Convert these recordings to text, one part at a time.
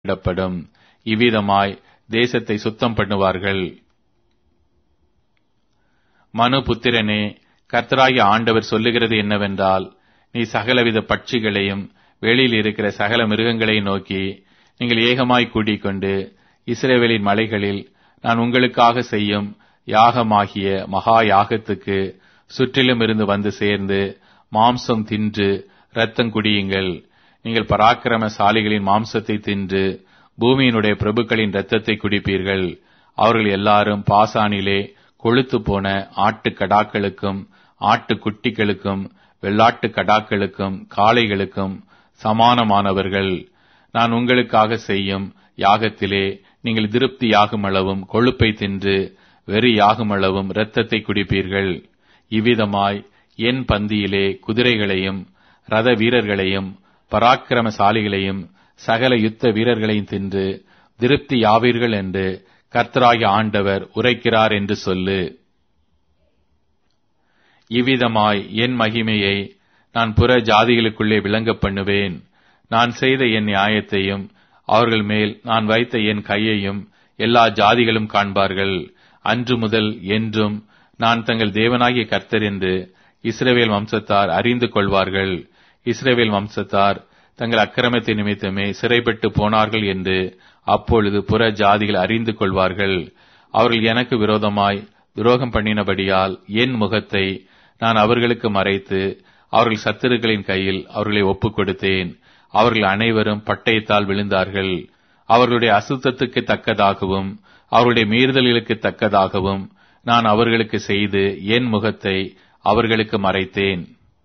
விடப்படும். இவ்விதமாய் தேசத்தை சுத்தம் பண்ணுவார்கள். மனுபுத்திரனே, கர்த்தராகிய ஆண்டவர் சொல்லுகிறது என்னவென்றால், நீ சகலவித பட்சிகளையும் வெளியில் இருக்கிற சகல மிருகங்களையும் நோக்கி, நீங்கள் ஏகமாய் கூட்டிக் கொண்டு இஸ்ரவேலின் மலைகளில் நான் உங்களுக்காக செய்யும் யாகமாகிய மகா யாகத்துக்கு சுற்றிலும் இருந்து வந்து சேர்ந்து மாம்சம் தின்று இரத்தம் குடியுங்கள். நீங்கள் பராக்கிரமசாலிகளின் மாம்சத்தை தின்று பூமியினுடைய பிரபுக்களின் இரத்தத்தை குடிப்பீர்கள். அவர்கள் எல்லாரும் பாசானிலே கொழுத்து போன ஆட்டுக்கடாக்களுக்கும் ஆட்டுக்குட்டிகளுக்கும் வெள்ளாட்டு கடாக்களுக்கும் காளைகளுக்கும் சமானமானவர்கள். நான் உங்களுக்காக செய்யும் யாகத்திலே நீங்கள் திருப்தி யாகுமளவும் கொழுப்பை தின்று வெறி யாகுமளவும் இரத்தத்தை குடிப்பீர்கள். இவ்விதமாய் என் பந்தியிலே குதிரைகளையும் ரத வீரர்களையும் பராக்கிரமசாலிகளையும் சகல யுத்த வீரர்களையும் தின்று திருப்தி யாவீர்கள் என்று கர்த்தராகிய ஆண்டவர் உரைக்கிறார் என்று சொல்லு. இவ்விதமாய் என் மகிமையை நான் புற ஜாதிகளுக்குள்ளே விளங்க பண்ணுவேன். நான் செய்த என் நியாயத்தையும் அவர்கள் மேல் நான் வைத்த என் கையையும் எல்லா ஜாதிகளும் காண்பார்கள். அன்று முதல் என்றும் நான் தங்கள் தேவனாகிய கர்த்தர் என்று இஸ்ரவேல் வம்சத்தார் அறிந்து கொள்வார்கள். இஸ்ரவேல் வம்சத்தார் தங்கள் அக்கிரமத்தை நிமித்தமே சிறைப்பட்டு போனார்கள் என்று அப்பொழுது புற ஜாதிகள் அறிந்து கொள்வார்கள். அவர்கள் எனக்கு விரோதமாய் துரோகம் பண்ணினபடியால் என் முகத்தை நான் அவர்களுக்கு மறைத்து அவர்கள் சத்துருக்களின் கையில் அவர்களை ஒப்புக் கொடுத்தேன். அவர்கள் அனைவரும் பட்டயத்தால் விழுந்தார்கள். அவர்களுடைய அசுத்தத்துக்கு தக்கதாகவும் அவர்களுடைய மீறுதல்களுக்கு தக்கதாகவும் நான் அவர்களுக்கு செய்து என் முகத்தை அவர்களுக்கு மறைத்தேன்.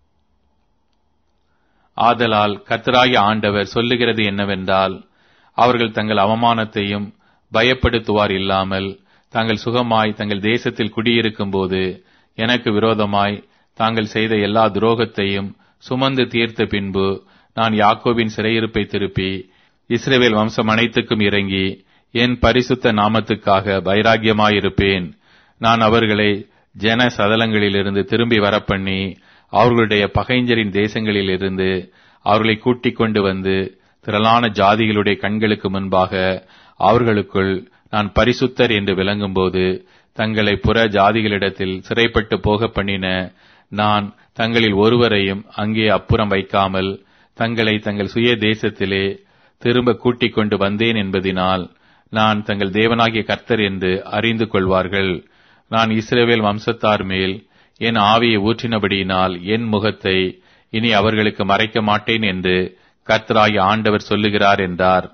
ஆதலால் கர்த்தராகிய ஆண்டவர் சொல்லுகிறது என்னவென்றால், அவர்கள் தங்கள் அவமானத்தையும் பயப்படுத்துவார் இல்லாமல் தாங்கள் சுகமாய் தங்கள் தேசத்தில் குடியிருக்கும் போது எனக்கு விரோதமாய் தாங்கள் செய்த எல்லா துரோகத்தையும் சுமந்து தீர்த்த பின்பு நான் யாக்கோபின் சிறையிருப்பை திருப்பி இஸ்ரவேல் வம்சம் அனைத்துக்கும் இறங்கி என் பரிசுத்த நாமத்துக்காக வைராக்கியமாயிருப்பேன். நான் அவர்களை ஜன சதலங்களிலிருந்து திரும்பி வரப்பண்ணி அவர்களுடைய பகைஞரின் தேசங்களிலிருந்து அவர்களை கூட்டிக் கொண்டு வந்து திரளான ஜாதிகளுடைய கண்களுக்கு முன்பாக அவர்களுக்குள் நான் பரிசுத்தர் என்று விளங்கும்போது தங்களை புற ஜாதிகளிடத்தில் சிறைப்பட்டு போக பண்ணின நான் தங்களில் ஒருவரையும் அங்கே அப்புறம் வைக்காமல் தங்களை தங்கள் சுய தேசத்திலே திரும்ப கூட்டிக் கொண்டு வந்தேன் என்பதினால் நான் தங்கள் தேவனாகிய கர்த்தர் என்று அறிந்து கொள்வார்கள். நான் இஸ்ரவேல் வம்சத்தார் மேல் என் ஆவியை ஊற்றினபடியினால் என் முகத்தை இனி அவர்களுக்கு மறைக்க மாட்டேன் என்று கர்த்தராகிய ஆண்டவர் சொல்லுகிறார் என்றார்.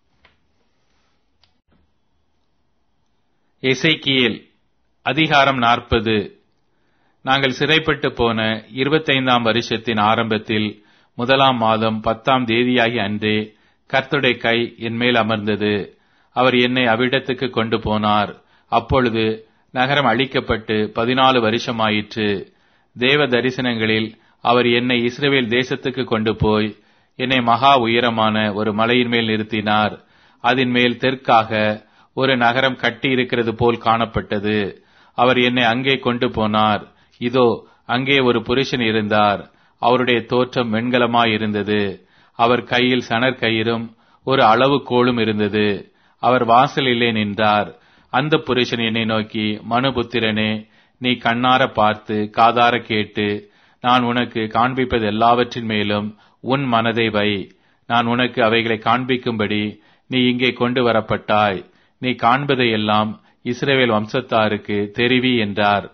எசேக்கியேல் அதிகாரம் 40. நாங்கள் சிறைப்பட்டு போன 25ஆம் வருஷத்தின் ஆரம்பத்தில் 1ஆம் மாதம் 10ஆம் தேதியாகி அன்றே கர்த்தருடைய கை என் மேல் அமர்ந்தது. அவர் என்னை அவ்விடத்துக்கு கொண்டு போனார். அப்பொழுது நகரம் அழிக்கப்பட்டு 14 வருஷமாயிற்று. தேவ தரிசனங்களில் அவர் என்னை இஸ்ரவேல் தேசத்துக்கு கொண்டு போய் என்னை மகா உயரமான ஒரு மலையின் மேல் நிறுத்தினார். அதன் மேல் தெற்காக ஒரு நகரம் கட்டி இருக்கிறது போல் காணப்பட்டது. அவர் என்னை அங்கே கொண்டு போனார். இதோ அங்கே ஒரு புருஷன் இருந்தார். அவருடைய தோற்றம் வெண்கலமாயிருந்தது. அவர் கையில் சணற்கயிறும் ஒரு அளவு கோலும் இருந்தது. அவர் வாசலிலே நின்றார். அந்த புருஷன் என்னை நோக்கி, மனுபுத்திரனே, நீ கண்ணார பார்த்து காதார கேட்டு நான் உனக்கு காண்பிப்பது எல்லாவற்றின் மேலும் உன் மனதை வை. நான் உனக்கு அவைகளை காண்பிக்கும்படி நீ இங்கே கொண்டு வரப்பட்டாய். நீ காண்பதையெல்லாம் இஸ்ரவேல் வம்சத்தாருக்கு தெரிவி என்றார்.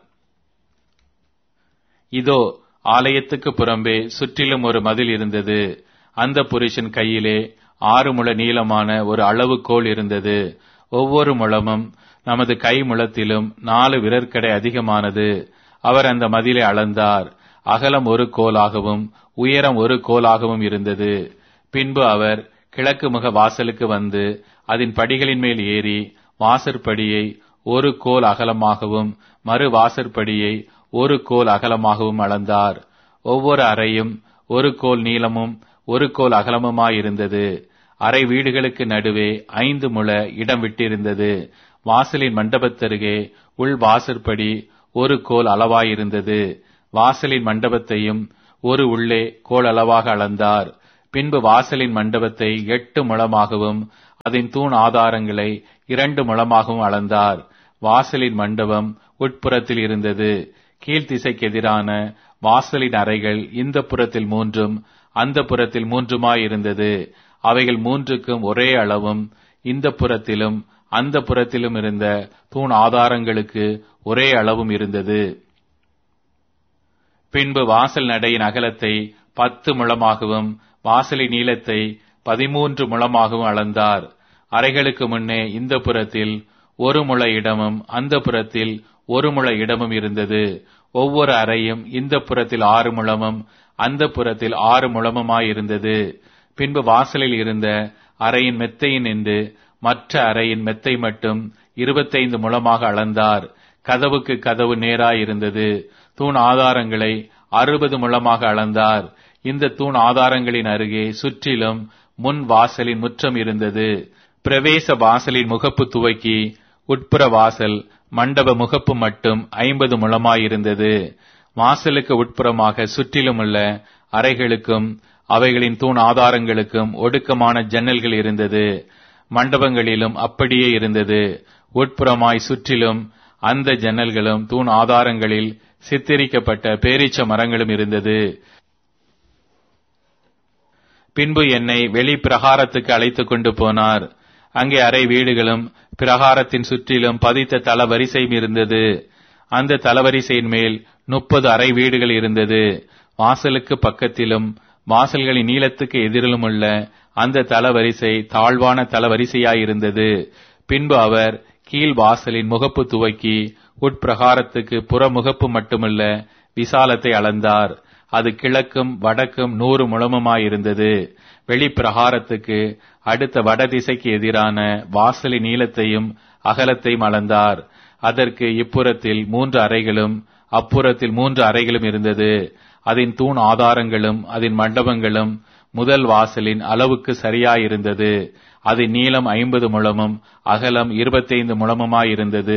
இதோ ஆலயத்துக்கு புறம்பே சுற்றிலும் ஒரு மதில் இருந்தது. அந்த புருஷன் கையிலே 6 முழ நீளமான ஒரு அளவுகோல் இருந்தது. ஒவ்வொரு முழமும் நமது கை முழத்திலும் 4 விரற்கடை அதிகமானது. அவர் அந்த மதிலை அளந்தார். அகலம் 1 கோலாகவும் உயரம் 1 கோலாகவும் இருந்தது. பின்பு அவர் கிழக்கு முக வாசலுக்கு வந்து அதன் படிகளின் மேல் ஏறி வாசற்படியை 1 கோல் அகலமாகவும் மறு வாசற்படியை 1 கோல் அகலமாகவும் அளந்தார். ஒவ்வொரு அறையும் 1 கோல் நீளமும் 1 கோல் அகலமுமாயிருந்தது. அறை வீடுகளுக்கு நடுவே 5 முழ இடம் விட்டிருந்தது. வாசலின் மண்டபத்தருகே உள் வாசற்படி 1 கோல் அளவாயிருந்தது. வாசலின் மண்டபத்தையும் ஒரு உள்ளே கோல் அளவாக அளந்தார். பின்பு வாசலின் மண்டபத்தை 8 முழமாகவும் அதன் தூண் ஆதாரங்களை 2 முழமாகவும் அளந்தார். வாசலின் மண்டபம் உட்புறத்தில் இருந்தது. கீழ்த்திசைக்கு எதிரான வாசலின் அறைகள் இந்த புறத்தில் 3ம் அந்த புறத்தில் 3மாயிருந்தது. அவைகள் 3க்கும் ஒரே அளவும் இந்த புறத்திலும் அந்த புறத்திலும் இருந்த தூண் ஆதாரங்களுக்கு ஒரே அளவும் இருந்தது. பின்பு வாசல் நடையின் அகலத்தை 10 முழமாகவும் வாசலின் நீளத்தை 13 முழமாகவும் அளந்தார். அறைகளுக்கு முன்னே இந்த புறத்தில் 1 முழ இடமும் அந்த புறத்தில் 1 முழ இடமும் இருந்தது. ஒவ்வொரு அறையும் இந்த புறத்தில் 6 முழமும் அந்த புறத்தில் 6 முழமுமாயிருந்தது. பின்பு வாசலில் இருந்த அறையின் மெத்தையின் என்று மற்ற அறையின் மெத்தை மட்டும் 25 முழமாக அளந்தார். கதவுக்கு கதவு நேராயிருந்தது. தூண் ஆதாரங்களை 60 முழமாக அளந்தார். இந்த தூண் ஆதாரங்களின் அருகே சுற்றிலும் முன் வாசலின் முற்றம் இருந்தது. பிரவேச வாசலின் முகப்பு துவக்கி உட்புற வாசல் மண்டப முகப்பு மட்டும் 50 முழமாயிருந்தது. வாசலுக்கு உட்புறமாக சுற்றிலும் உள்ள அறைகளுக்கும் அவைகளின் தூண் ஆதாரங்களுக்கும் ஒடுக்கமான ஜன்னல்கள் இருந்தது. மண்டபங்களிலும் அப்படியே இருந்தது. உட்புறமாய் சுற்றிலும் அந்த ஜன்னல்களும் தூண் ஆதாரங்களில் சித்தரிக்கப்பட்ட பேரீச்ச மரங்களும் இருந்தது. பின்பு என்னை வெளி பிரகாரத்துக்கு அழைத்துக் கொண்டு போனார். அங்கே அறை வீடுகளும் பிரகாரத்தின் சுற்றிலும் பதித்த தளவரிசையும் இருந்தது. அந்த தளவரிசையின் மேல் 30 அறை வீடுகள் இருந்தது. வாசலுக்கு பக்கத்திலும் வாசல்களின் நீளத்துக்கு எதிரிலும் உள்ள அந்த தளவரிசை தாழ்வான தளவரிசையாயிருந்தது. பின்பு அவர் கீழ் வாசலின் முகப்பு துவக்கி உட்பிரகாரத்துக்கு புறமுகப்பு மட்டுமல்ல விசாலத்தை அளந்தார். அது கிழக்கும் வடக்கும் 100 முழமுமாயிருந்தது. வெளிப்பிரகாரத்துக்கு அடுத்த வடதிசைக்கு எதிரான வாசலின் நீளத்தையும் அகலத்தையும் அளந்தார். அதற்கு இப்புறத்தில் 3 அறைகளும் அப்புறத்தில் 3 அறைகளும் இருந்தது. அதன் தூண் ஆதாரங்களும் அதன் மண்டபங்களும் முதல் வாசலின் அளவுக்கு சரியாயிருந்தது. அதன் நீளம் 50 முழமும் அகலம் 25 முழமுமாயிருந்தது.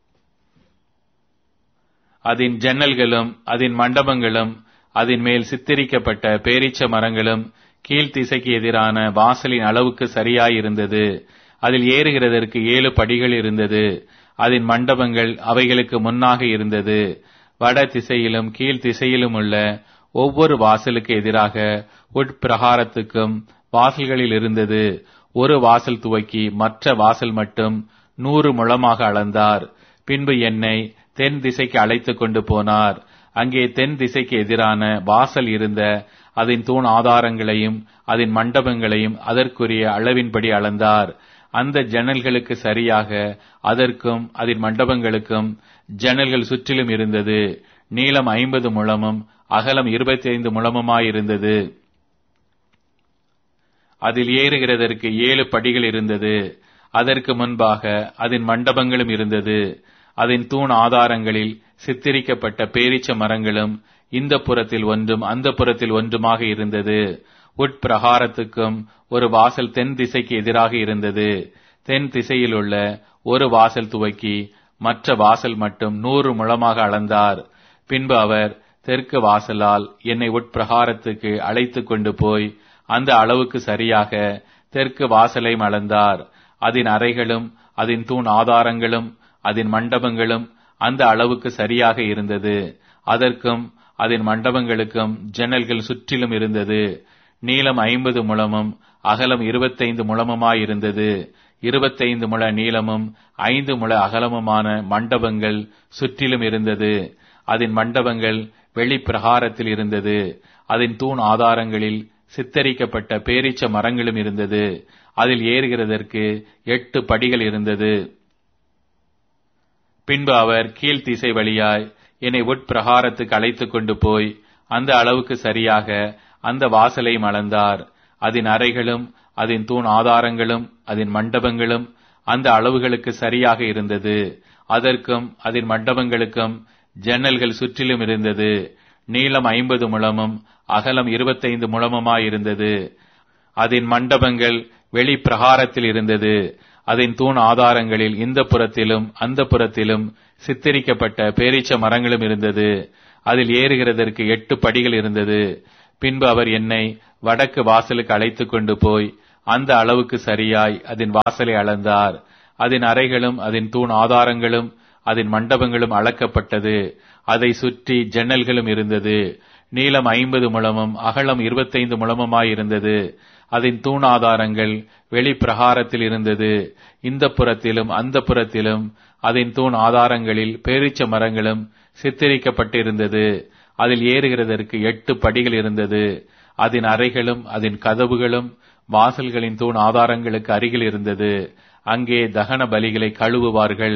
அதன் ஜன்னல்களும் அதன் மண்டபங்களும் அதன் மேல் சித்தரிக்கப்பட்ட பேரீச்ச மரங்களும் கீழ்த்திசைக்கு எதிரான வாசலின் அளவுக்கு சரியாயிருந்தது. அதில் ஏறுகிறதற்கு 7 படிகள் இருந்தது. அதன் மண்டபங்கள் அவைகளுக்கு முன்னாக இருந்தது. வட திசையிலும் கீழ்த்திசையிலும் உள்ள ஒவ்வொரு வாசலுக்கு எதிராக உட்பிரகாரத்துக்கும் வாசல்களில் இருந்தது. ஒரு வாசல் துவக்கி மற்ற வாசல் மட்டும் 100 முழமாக அளந்தார். பின்பு என்னை தென் திசைக்கு அழைத்துக் கொண்டு போனார். அங்கே தென் திசைக்கு எதிரான வாசல் இருந்த அதன் தூண் ஆதாரங்களையும் அதன் மண்டபங்களையும் அதற்குரிய அளவின்படி அளந்தார். அந்த ஜன்னல்களுக்கு சரியாக அதற்கும் அதன் மண்டபங்களுக்கும் ஜன்னல்கள் சுற்றிலும் இருந்தது. நீளம் 50 முழமும் அகலம் 25 முழமுமாயிருந்தது. அதில் ஏறுகிறதற்கு 7 படிகள் இருந்தது. அதற்கு முன்பாக அதன் மண்டபங்களும் இருந்தது. அதன் தூண் ஆதாரங்களில் சித்தரிக்கப்பட்ட பேரீச்ச மரங்களும் இந்த புறத்தில் ஒன்றும் அந்த புறத்தில் ஒன்றுமாக இருந்தது. உட்பிரகாரத்துக்கும் ஒரு வாசல் தென் திசைக்கு எதிராக இருந்தது. தென் திசையில் உள்ள ஒரு வாசல் துவக்கி மற்ற வாசல் மட்டும் 100 முழமாக அளந்தார். பின்பு அவர் தெற்கு வாசலால் என்னை உட்பிரகாரத்துக்கு அழைத்துக் கொண்டு போய் அந்த அளவுக்கு சரியாக தெற்கு வாசலையும் அளந்தார். அதன் அறைகளும் அதன் தூண் ஆதாரங்களும் அதன் மண்டபங்களும் அந்த அளவுக்கு சரியாக இருந்தது. அதற்கும் அதன் மண்டபங்களுக்கும் ஜன்னல்கள் சுற்றிலும் இருந்தது. நீளம் 50 முழமும் அகலம் 25 முழமுமாயிருந்தது. 25 முழ நீளமும் 5 முழ அகலமுமான மண்டபங்கள் சுற்றிலும் இருந்தது. அதன் மண்டபங்கள் வெளிப்பிரகாரத்தில் இருந்தது. அதன் தூண் ஆதாரங்களில் சித்தரிக்கப்பட்ட பேரீச்ச மரங்களும் இருந்தது. அதில் ஏறுகிறதற்கு 8 படிகள் இருந்தது. பின்பு அவர் கீழ்த்திசை வழியாய் என்னை உட்பிரகாரத்துக்கு அழைத்துக் கொண்டு போய் அந்த அளவுக்கு சரியாக அந்த வாசலையும் அளந்தார். அதன் அறைகளும் அதன் தூண் ஆதாரங்களும் அதன் மண்டபங்களும் அந்த அளவுகளுக்கு சரியாக இருந்தது. அதற்கும் அதன் மண்டபங்களுக்கும் ஜன்னல்கள் சுற்றிலும் இருந்தது. நீளம் 50 முழமும் அகலம் 25 முழமுமாயிருந்தது. அதன் மண்டபங்கள் வெளிப்பிரகாரத்தில் இருந்தது. அதன் தூண் ஆதாரங்களில் இந்த புறத்திலும் அந்த புறத்திலும் சித்தரிக்கப்பட்ட பேரீச்ச மரங்களும் இருந்தது. அதில் ஏறுகிறதற்கு 8 படிகள் இருந்தது. பின்பு அவர் என்னை வடக்கு வாசலுக்கு அழைத்துக் கொண்டு போய் அந்த அளவுக்கு சரியாய் அதன் வாசலை அளந்தார். அதன் அறைகளும் அதன் தூண் ஆதாரங்களும் அதன் மண்டபங்களும் அளக்கப்பட்டது. அதை சுற்றி ஜன்னல்களும் இருந்தது. நீளம் 50 முழமும் அகலம் 25 முழமுமாயிருந்தது. அதன் தூண் ஆதாரங்கள் வெளிப்பிரகாரத்தில் இருந்தது. இந்த புறத்திலும் அந்த புறத்திலும் அதன் தூண் ஆதாரங்களில் பேரீச்ச மரங்களும் சித்தரிக்கப்பட்டிருந்தது. அதில் ஏறுகிறதற்கு 8 படிகள் இருந்தது. அதன் அறைகளும் அதன் கதவுகளும் வாசல்களின் தூண் ஆதாரங்களுக்கு அருகில் இருந்தது. அங்கே தகன பலிகளை கழுவுவார்கள்.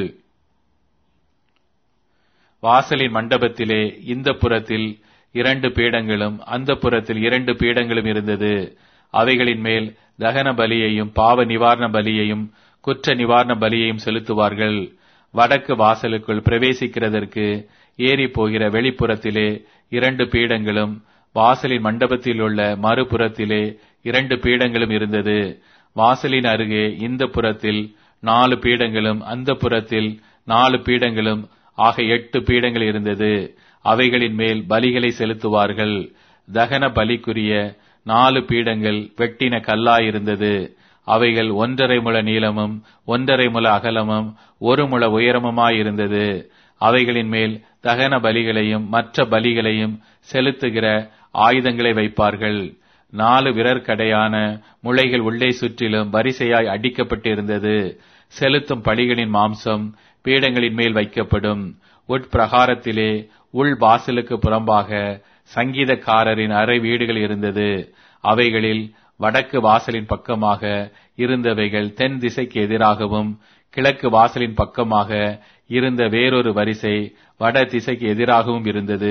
வாசலின் மண்டபத்திலே இந்த புறத்தில் 2 பீடங்களும் அந்த புறத்தில் 2 பீடங்களும் இருந்தது. அவைகளின் மேல் தகன பலியையும் பாவ நிவாரண பலியையும் குற்ற நிவாரண பலியையும் செலுத்துவார்கள். வடக்கு வாசலுக்குள் பிரவேசிக்கிறதற்கு ஏறி போகிற வெளிப்புறத்திலே 2 பீடங்களும் வாசலின் மண்டபத்தில் உள்ள மறுபுறத்திலே 2 பீடங்களும் இருந்தது. வாசலின் அருகே இந்த புறத்தில் 4 பீடங்களும் அந்த புறத்தில் 4 பீடங்களும் ஆக 8 பீடங்கள் இருந்தது. அவைகளின் மேல் பலிகளை செலுத்துவார்கள். தகன பலிக்குரிய 4 பீடங்கள் வெட்டின கல்லாயிருந்தது. அவைகள் 1.5 முழ நீளமும் 1.5 முழ அகலமும் 1 முழ உயரமுமாயிருந்தது. அவைகளின் மேல் தகன பலிகளையும் மற்ற பலிகளையும் செலுத்துகிற ஆயுதங்களை வைப்பார்கள். 4 விரற்கடையான முளைகள் உள்ளே சுற்றிலும் வரிசையாய் அடிக்கப்பட்டிருந்தது. செலுத்தும் பலிகளின் மாம்சம் பீடங்களின் மேல் வைக்கப்படும். உட்பிரகாரத்திலே உள் வாசலுக்கு புறம்பாக சங்கீதக்காரரின் அறை வீடுகள் இருந்தது. அவைகளில் வடக்கு வாசலின் பக்கமாக இருந்தவைகள் தென் திசைக்கு எதிராகவும், கிழக்கு வாசலின் பக்கமாக இருந்த வேறொரு வரிசை வட திசைக்கு எதிராகவும் இருந்தது.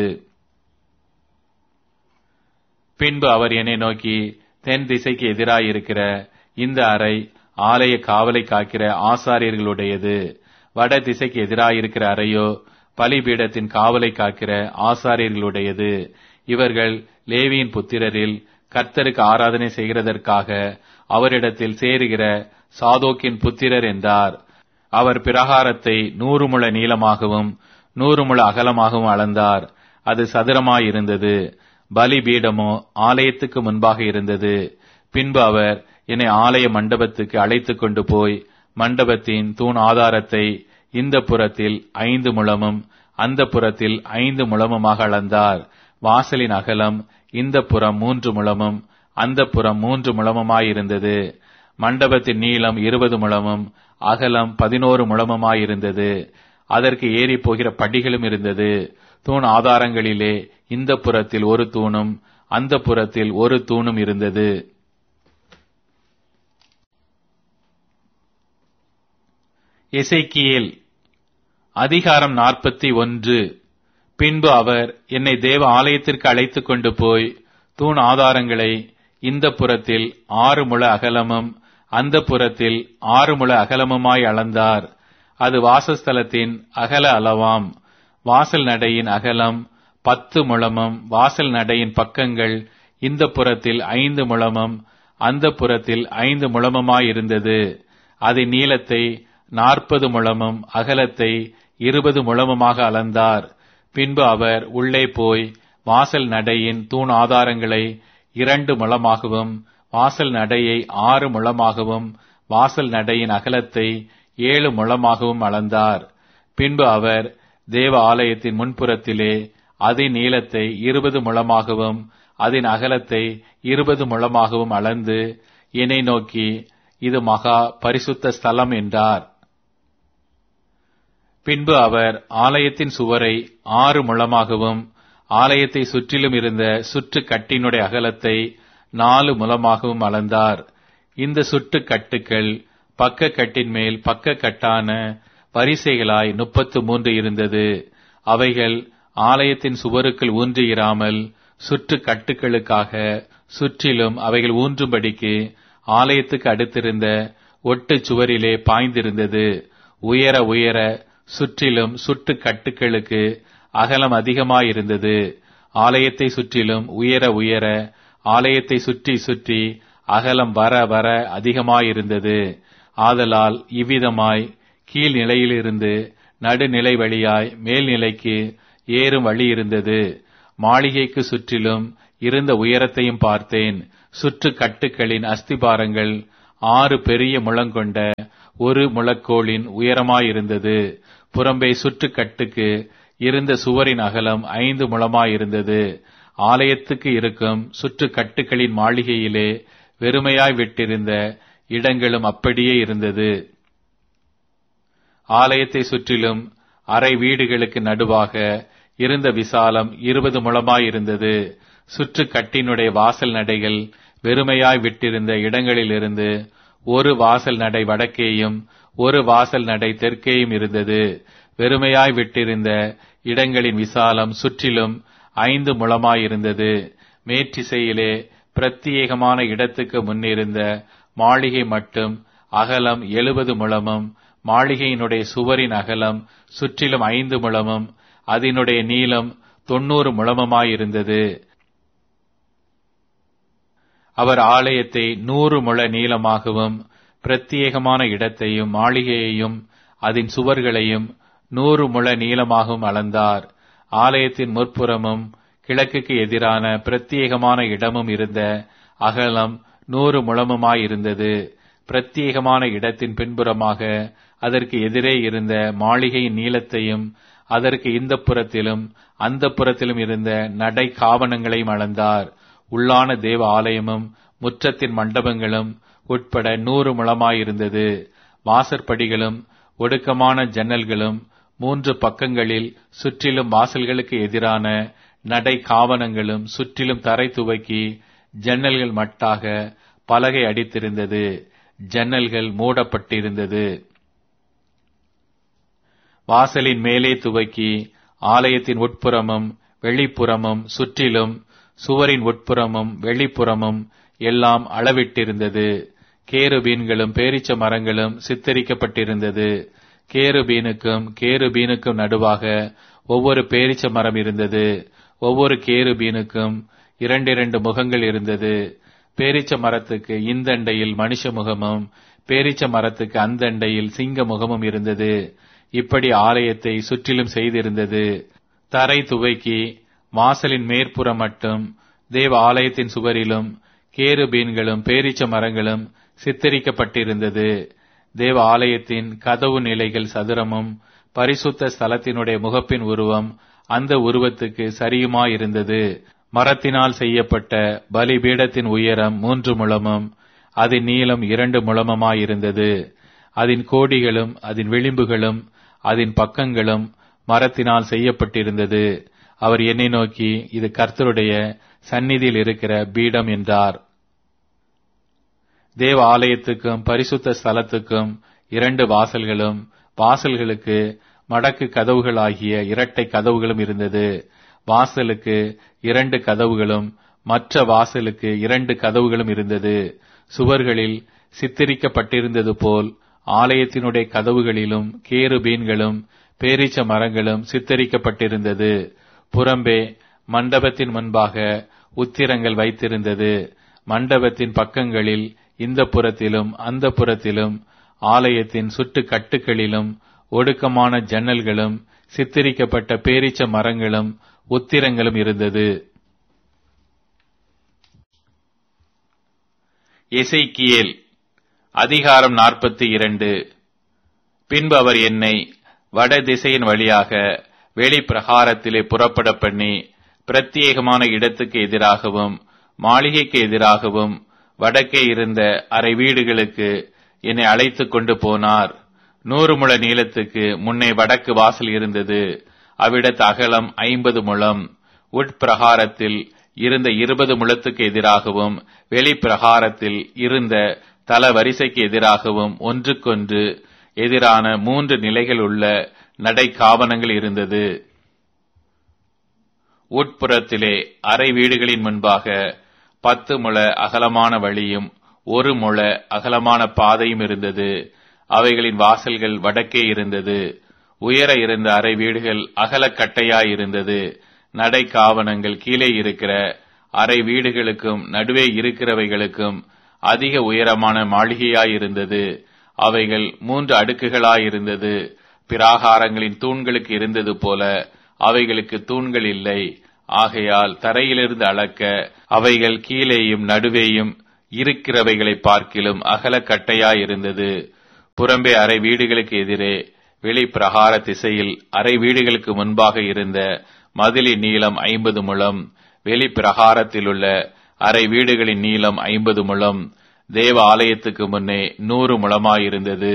பின்பு அவர் என்னை நோக்கி, தென் திசைக்கு எதிராயிருக்கிற இந்த அறை ஆலய காவலை காக்கிற ஆசாரியர்களுடையது. வட திசைக்கு எதிராயிருக்கிற அறையோ பலிபீடத்தின் காவலை காக்கிற ஆசாரியர்களுடையது. இவர்கள் லேவியின் புத்திரரில் கர்த்தருக்கு ஆராதனை செய்கிறதற்காக அவரிடத்தில் சேருகிற சாதோக்கின் புத்திரர் என்றார். அவர் பிரகாரத்தை 100 முழ நீளமாகவும் 100 முழ அகலமாகவும் அளந்தார். அது சதுரமாயிருந்தது. பலிபீடமோ ஆலயத்துக்கு முன்பாக இருந்தது. பின்பு அவர் என்னை ஆலய மண்டபத்துக்கு அழைத்துக் கொண்டு போய் மண்டபத்தின் தூண் ஆதாரத்தை இந்த புறத்தில் 5 முழமும் அந்த புறத்தில் 5 முழமுமாக அளந்தார். வாசலின் அகலம் இந்த புறம் 3 முழமும் அந்த புறம் 3 முழமுமாயிருந்தது. மண்டபத்தின் நீளம் 20 முழமும் அகலம் 11 முழமுமாயிருந்தது. அதற்கு ஏறி போகிற படிகளும் இருந்தது. தூண் ஆதாரங்களிலே இந்த புறத்தில் 1 தூணும் அந்த புறத்தில் 1 தூணும் இருந்தது. எசேக்கியேல் அதிகாரம் 41. பின்பு அவர் என்னை தேவ ஆலயத்திற்கு அழைத்துக் கொண்டு போய் தூண் ஆதாரங்களை இந்த புறத்தில் 6 முழ அகலமும் அந்த புறத்தில் 6 முழ அகலமுமாய் அளந்தார். அது வாசஸ்தலத்தின் அகல அளவாம். வாசல் நடையின் அகலம் 10 முழமும் வாசல் நடையின் பக்கங்கள் இந்த புறத்தில் 5 முழமும் அந்த புறத்தில் 5 முழமுமாயிருந்தது. அதன் நீளத்தை 40 முழமும் அகலத்தை 20 முழமுமாக அளந்தார். பின்பு அவர் உள்ளே போய் வாசல் நடையின் தூண் ஆதாரங்களை 2 முழமாகவும் வாசல் நடையை 6 முழமாகவும் வாசல் நடையின் அகலத்தை 7 முழமாகவும் அளந்தார். பின்பு அவர் தேவ ஆலயத்தின் முன்புறத்திலே அதன் நீளத்தை 20 முழமாகவும் அதன் அகலத்தை 20 முழமாகவும் அளந்து என்னை நோக்கி, இது மகா பரிசுத்த ஸ்தலம் என்றார். பின்பு அவர் ஆலயத்தின் சுவரை 6 முழமாகவும் ஆலயத்தை சுற்றிலும் இருந்த சுற்று கட்டினுடைய அகலத்தை 4 முழமாகவும் அளந்தார். இந்த சுற்று கட்டுக்கள் பக்க கட்டின் மேல் பக்க கட்டான வரிசைகளாய் 33 இருந்தது. அவைகள் ஆலயத்தின் சுவருக்குள் ஊன்றியிராமல் சுற்று கட்டுக்களுக்காக சுற்றிலும் அவைகள் ஊன்றும்படிக்கு ஆலயத்துக்கு அடுத்திருந்த ஒட்டு சுவரிலே பாய்ந்திருந்தது. உயர உயர சுற்றிலும் சுற்று கட்டுக்களுக்கு அகலம் அதிகமாயிருந்தது. ஆலயத்தை சுற்றிலும் உயர உயர ஆலயத்தை சுற்றி சுற்றி அகலம் வர வர அதிகமாயிருந்தது. ஆதலால் இவ்விதமாய் கீழ் நிலையிலிருந்து நடுநிலை வழியாய் மேல்நிலைக்கு ஏறும் வழி இருந்தது. மாளிகைக்கு சுற்றிலும் இருந்த உயரத்தையும் பார்த்தேன். சுற்று கட்டுகளின் அஸ்திபாரங்கள் 6 பெரிய முழங்கொண்ட ஒரு முழக்கோலின் உயரமாயிருந்தது. புறம்பே சுற்று கட்டுக்கு இருந்த சுவரின் அகலம் 5 முழமாயிருந்தது. ஆலயத்துக்கு இருக்கும் சுற்று கட்டுகளின் மாளிகையிலே வெறுமையாய் விட்டிருந்த இடங்களும் அப்படியே இருந்தது. ஆலயத்தை சுற்றிலும் அறை வீடுகளுக்கு நடுவாக இருந்த விசாலம் 20 முழமாயிருந்தது. சுற்று கட்டினுடைய வாசல் நடைகள் வெறுமையாய் விட்டிருந்த இடங்களிலிருந்து ஒரு வாசல் நடை வடக்கேயும் ஒரு வாசல் நடை தெற்கேயும் இருந்தது. வெறுமையாய் விட்டிருந்த இடங்களின் விசாலம் சுற்றிலும் 5 முழமாயிருந்தது. மேற்றிசையிலே பிரத்தியேகமான இடத்துக்கு முன்னிருந்த மாளிகை மட்டும் அகலம் 70 முழமும், மாளிகையினுடைய சுவரின் அகலம் சுற்றிலும் 5 முழமும், அதனுடைய நீளம் 90 முழமுமாயிருந்தது. அவர் ஆலயத்தை 100 முழ நீளமாகவும், பிரத்தியேகமான இடத்தையும் மாளிகையையும் அதன் சுவர்களையும் 100 முழ நீளமாகவும் அளந்தார். ஆலயத்தின் முற்புறமும் கிழக்குக்கு எதிரான பிரத்தியேகமான இடமும் இருந்த அகலம் 100 முழமுமாயிருந்தது. பிரத்தியேகமான இடத்தின் பின்புறமாக அதற்கு எதிரே இருந்த மாளிகையின் நீளத்தையும் அதற்கு இந்த புறத்திலும் அந்த புறத்திலும் இருந்த நடை காவணங்களையும் அளந்தார். உள்ளான தேவ ஆலயமும் முற்றத்தின் மண்டபங்களும் உட்பட 100 முழமாயிருந்தது. வாசற்படிகளும் ஒடுக்கமான ஜன்னல்களும் 3 பக்கங்களில் சுற்றிலும் வாசல்களுக்கு எதிரான நடை காவணங்களும் சுற்றிலும் தரை துவக்கி ஜன்னல்கள் மட்டாக பலகை அடித்திருந்தது. ஜன்னல்கள் மூடப்பட்டிருந்தது. வாசலின் மேலே துவக்கி ஆலயத்தின் உட்புறமும் வெளிப்புறமும் சுற்றிலும் சுவரின் உட்புறமும் வெளிப்புறமும் எல்லாம் அளவிட்டிருந்தது. கேருபீன்களும் பேரீச்ச மரங்களும் சித்தரிக்கப்பட்டிருந்தது. கேருபீனுக்கும் நடுவாக ஒவ்வொரு பேரீச்ச மரம் இருந்தது. ஒவ்வொரு கேருபீனுக்கும் 2 முகங்கள் இருந்தது. பேரீச்ச மரத்துக்கு இந்தண்டையில் மனுஷ முகமும் பேரீச்ச மரத்துக்கு அந்தண்டையில் சிங்க முகமும் இருந்தது. இப்படி ஆலயத்தை சுற்றிலும் செய்திருந்தது. தரை துவைக்கி வாசலின் மேற்புறம் மட்டும் தேவ ஆலயத்தின் சுவரிலும் கேருபீன்களும் பேரீச்ச மரங்களும் சித்தரிக்கப்பட்டிருந்தது. தேவ ஆலயத்தின் கதவு நிலைகள் சதுரமும் பரிசுத்த ஸ்தலத்தினுடைய முகப்பின் உருவம் அந்த உருவத்துக்கு சரியுமாயிருந்தது. மரத்தினால் செய்யப்பட்ட பலிபீடத்தின் உயரம் 3 முழமும் அதன் நீளம் 2 முழமுமாயிருந்தது. அதன் கோடிகளும் அதன் விளிம்புகளும் அதன் பக்கங்களும் மரத்தினால் செய்யப்பட்டிருந்தது. அவர் என்னை நோக்கி, இது கர்த்தருடைய சந்நிதியில் இருக்கிற பீடம் என்றார். தேவ ஆலயத்துக்கும் பரிசுத்த ஸ்தலத்துக்கும் 2 வாசல்களும், வாசல்களுக்கு மடக்கு கதவுகளாகிய 2 கதவுகளும் இருந்தது. வாசலுக்கு 2 கதவுகளும் மற்ற வாசலுக்கு 2 கதவுகளும் இருந்தது. சுவர்களில் சித்தரிக்கப்பட்டிருந்தது போல் ஆலயத்தினுடைய கதவுகளிலும் கேருபீன்களும் பேரீச்ச மரங்களும் சித்தரிக்கப்பட்டிருந்தது. புறம்பே மண்டபத்தின் முன்பாக உத்திரங்கள் வைத்திருந்தது. மண்டபத்தின் பக்கங்களில் இந்த புறத்திலும் அந்த புறத்திலும் ஆலயத்தின் சுட்டு கட்டுகளிலும் ஒடுக்கமான ஜன்னல்களும் சித்தரிக்கப்பட்ட பேரீச்ச மரங்களும் உத்திரங்களும் இருந்தது. எசேக்கியேல் அதிகாரம் 42. பின்பு அவர் என்னை வட திசையின் வழியாக வெளிப்பிரகாரத்திலே புறப்பட பண்ணி பிரத்தியேகமான இடத்துக்கு எதிராகவும் மாளிகைக்கு எதிராகவும் வடக்கே இருந்த அறை வீடுகளுக்கு என்னை அழைத்துக் கொண்டு போனார். 100 முழ நீளத்துக்கு முன்னே வடக்கு வாசல் இருந்தது. அவ்விடத்து அகலம் 50 முழம். உட்பிரகாரத்தில் இருந்த 20 முழத்துக்கு எதிராகவும் வெளிப்பிரகாரத்தில் இருந்த தல வரிசைக்கு எதிராகவும் ஒன்றுக்கொன்று எதிரான 3 நிலைகள் உள்ள நடை காவணங்கள் இருந்தது. உட்புறத்திலே அறை வீடுகளின் முன்பாக 10 முழ அகலமான வழியும் 1 முழ அகலமான பாதையும் இருந்தது. அவைகளின் வாசல்கள் வடக்கே இருந்தது. உயர இருந்த அறை வீடுகள் அகலக்கட்டையாயிருந்தது. நடை காவணங்கள் கீழே இருக்கிற அறை வீடுகளுக்கும் நடுவே இருக்கிறவைகளுக்கும் அதிக உயரமான மாளிகையாயிருந்தது. அவைகள் 3 அடுக்குகளாயிருந்தது. பிராகாரங்களின் தூண்களுக்கு இருந்தது போல அவைகளுக்கு தூண்கள் இல்லை. ஆகையால் தரையிலிருந்து அளக்க அவைகள் கீழேயும் நடுவேயும் இருக்கிறவைகளை பார்க்கிலும் அகலக்கட்டையாயிருந்தது. புறம்பே அறை வீடுகளுக்கு எதிரே வெளி பிரகார திசையில் அறை வீடுகளுக்கு முன்பாக இருந்த மதிலின் நீளம் 50 முழம், வெளி பிரகாரத்திலுள்ள அறை வீடுகளின் நீளம் 50 முழம், தேவ ஆலயத்துக்கு முன்னே 100 முழமாயிருந்தது.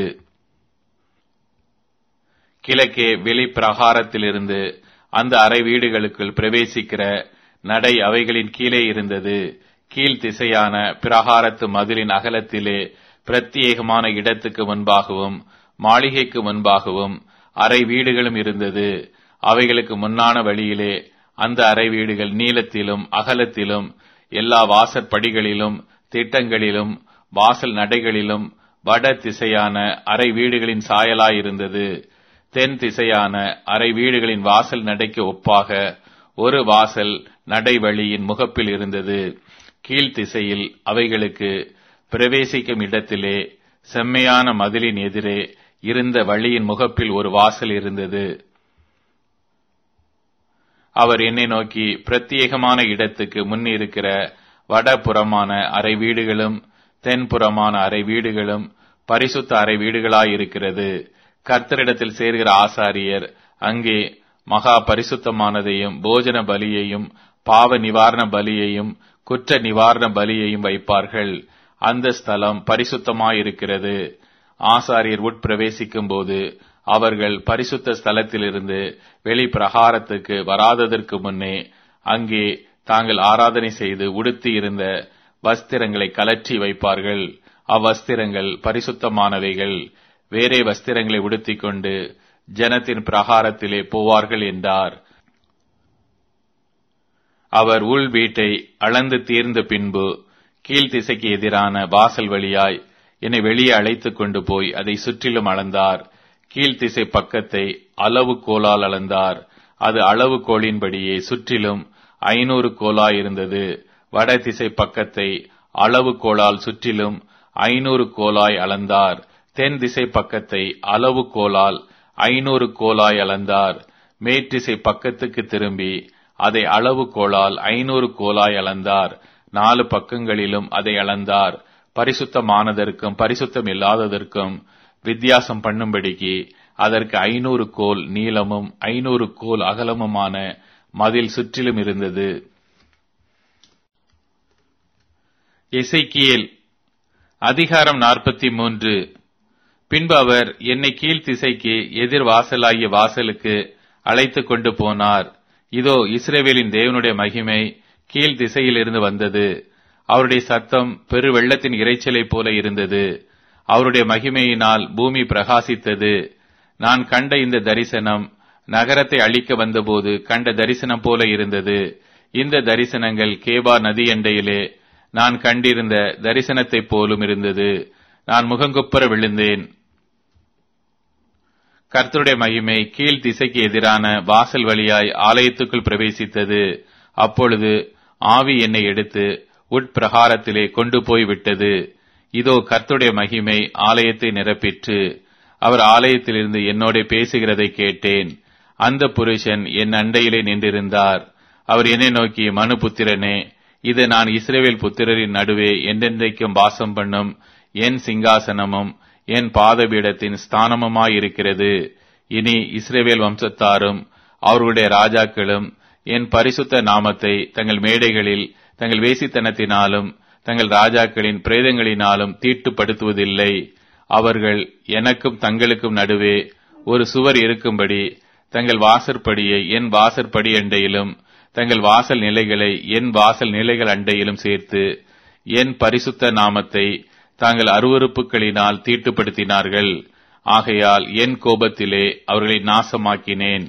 கிழக்கே வெளி பிரகாரத்திலிருந்து அந்த அறை வீடுகளுக்குள் பிரவேசிக்கிற நடை அவைகளின் கீழே இருந்தது. கீழ் திசையான பிரகாரத்து மதிலின் அகலத்திலே பிரத்யேகமான இடத்துக்கு முன்பாகவும் மாளிகைக்கு முன்பாகவும் அறை வீடுகளும் இருந்தது. அவைகளுக்கு முன்னான வழியிலே அந்த அறை வீடுகள் நீளத்திலும் அகலத்திலும் எல்லா வாசற்படிகளிலும் திட்டங்களிலும் வாசல் நடைகளிலும் வட திசையான அறை வீடுகளின் சாயலாயிருந்தது. தென் திசையான அறை வீடுகளின் வாசல் நடைக்கு ஒப்பாக ஒரு வாசல் நடை வழியின் முகப்பில் இருந்தது. கீழ்த்திசையில் அவைகளுக்கு பிரவேசிக்கும் இடத்திலே செம்மையான மதிலின் எதிரே இருந்த வழியின் முகப்பில் ஒரு வாசல் இருந்தது. அவர் என்னை நோக்கி, பிரத்யேகமான இடத்துக்கு முன் இருக்கிற வடபுறமான அறை வீடுகளும் தென்புறமான அறை வீடுகளும் பரிசுத்த அறை வீடுகளாயிருக்கிறது. கர்த்தரிடத்தில் சேர்கிற ஆசாரியர் அங்கே மகா பரிசுத்தமானதையும் போஜன பலியையும் பாவ நிவாரண பலியையும் குற்ற நிவாரண பலியையும் வைப்பார்கள். அந்த ஸ்தலம் பரிசுத்தமாயிருக்கிறது. ஆசாரியர் உட்பிரவேசிக்கும் போது அவர்கள் பரிசுத்த ஸ்தலத்திலிருந்து வெளி பிரகாரத்துக்கு வராததற்கு முன்னே அங்கே தாங்கள் ஆராதனை செய்து உடுத்தி இருந்த வஸ்திரங்களை கலற்றி வைப்பார்கள். அவ்வஸ்திரங்கள் பரிசுத்தமானவைகள். வேறே வஸ்திரங்களை உடுத்திக் கொண்டு ஜனத்தின் பிரகாரத்திலே போவார்கள் என்றார். அவர் உள் வீட்டை அளந்து தீர்ந்த பின்பு கீழ்த்திசைக்கு எதிரான வாசல் வழியாய் என்னை வெளியே அழைத்துக் கொண்டு போய் அதை சுற்றிலும் அளந்தார். கீழ்த்திசை பக்கத்தை அளவு கோலால் அளந்தார். அது அளவு கோலின்படியே சுற்றிலும் 500 கோலாயிருந்தது. வடதிசை பக்கத்தை அளவு கோலால் சுற்றிலும் 500 கோலாய் அளந்தார். தென் திசை பக்கத்தை அளவு கோலால் 500 கோலாய் அளந்தார். மேற்றிசை பக்கத்துக்கு திரும்பி அதை அளவு கோலால் 500 கோலாய் அளந்தார். 4 பக்கங்களிலும் அதை அளந்தார். பரிசுத்தமானதற்கும் பரிசுத்தம் இல்லாததற்கும் வித்தியாசம் பண்ணும்படிக்கு அதற்கு 500 கோல் நீளமும் 500 கோல் அகலமுமான மதில் சுற்றிலும் இருந்தது. எசேக்கியேல் அதிகாரம் 43. பின்பு அவர் என்னை கீழ்த்திசைக்கு எதிர் வாசலாகிய வாசலுக்கு அழைத்துக் கொண்டு போனார். இதோ, இஸ்ரவேலின் தேவனுடைய மகிமை கீழ் திசையிலிருந்து வந்தது. அவருடைய சத்தம் பெரு வெள்ளத்தின் இரைச்சலைப் போல இருந்தது. அவருடைய மகிமையினால் பூமி பிரகாசித்தது. நான் கண்ட இந்த தரிசனம் நகரத்தை அழிக்க வந்தபோது கண்ட தரிசனம் போல இருந்தது. இந்த தரிசனங்கள் கேபா நதி எண்டையிலே நான் கண்டிருந்த தரிசனத்தைப் போலும் இருந்தது. நான் முகங்குப்புற விழுந்தேன். கர்த்தருடைய மகிமை கீழ் திசைக்கு எதிரான வாசல் வழியாய் ஆலயத்துக்குள் பிரவேசித்தது. அப்பொழுது ஆவி என்னை எடுத்து உட்பிரகாரத்திலே கொண்டு போய் விட்டது. இதோ, கர்த்தருடைய மகிமை ஆலயத்தை நிரப்பிற்று. அவர் ஆலயத்திலிருந்து என்னோட பேசுகிறதை கேட்டேன். அந்த புருஷன் என் அண்டையிலே நின்றிருந்தார். அவர் என்னை நோக்கி, மனுபுத்திரனே, இது நான் இஸ்ரவேல் புத்திரரின் நடுவே என்றென்றைக்கும் வாசம் பண்ணும் என் சிங்காசனமும் என் பாதபீடத்தின் ஸ்தானமுமாயிருக்கிறது. இனி இஸ்ரவேல் வம்சத்தாரும் அவர்களுடைய ராஜாக்களும் என் பரிசுத்த நாமத்தை தங்கள் மேடைகளில் தங்கள் வேசித்தனத்தினாலும் தங்கள் ராஜாக்களின் பிரேதங்களினாலும் தீட்டுப்படுத்துவதில்லை. அவர்கள் எனக்கும் தங்களுக்கும் நடுவே ஒரு சுவர் இருக்கும்படி தங்கள் வாசற்படியை என் வாசற்படி அண்டையிலும் தங்கள் வாசல் நிலைகளை என் வாசல் நிலைகள் அண்டையிலும் சேர்த்து என் பரிசுத்த நாமத்தை தாங்கள் அருவருப்புகளினால் தீட்டுப்படுத்தினார்கள். ஆகையால் என் கோபத்திலே அவர்களை நாசமாக்கினேன்.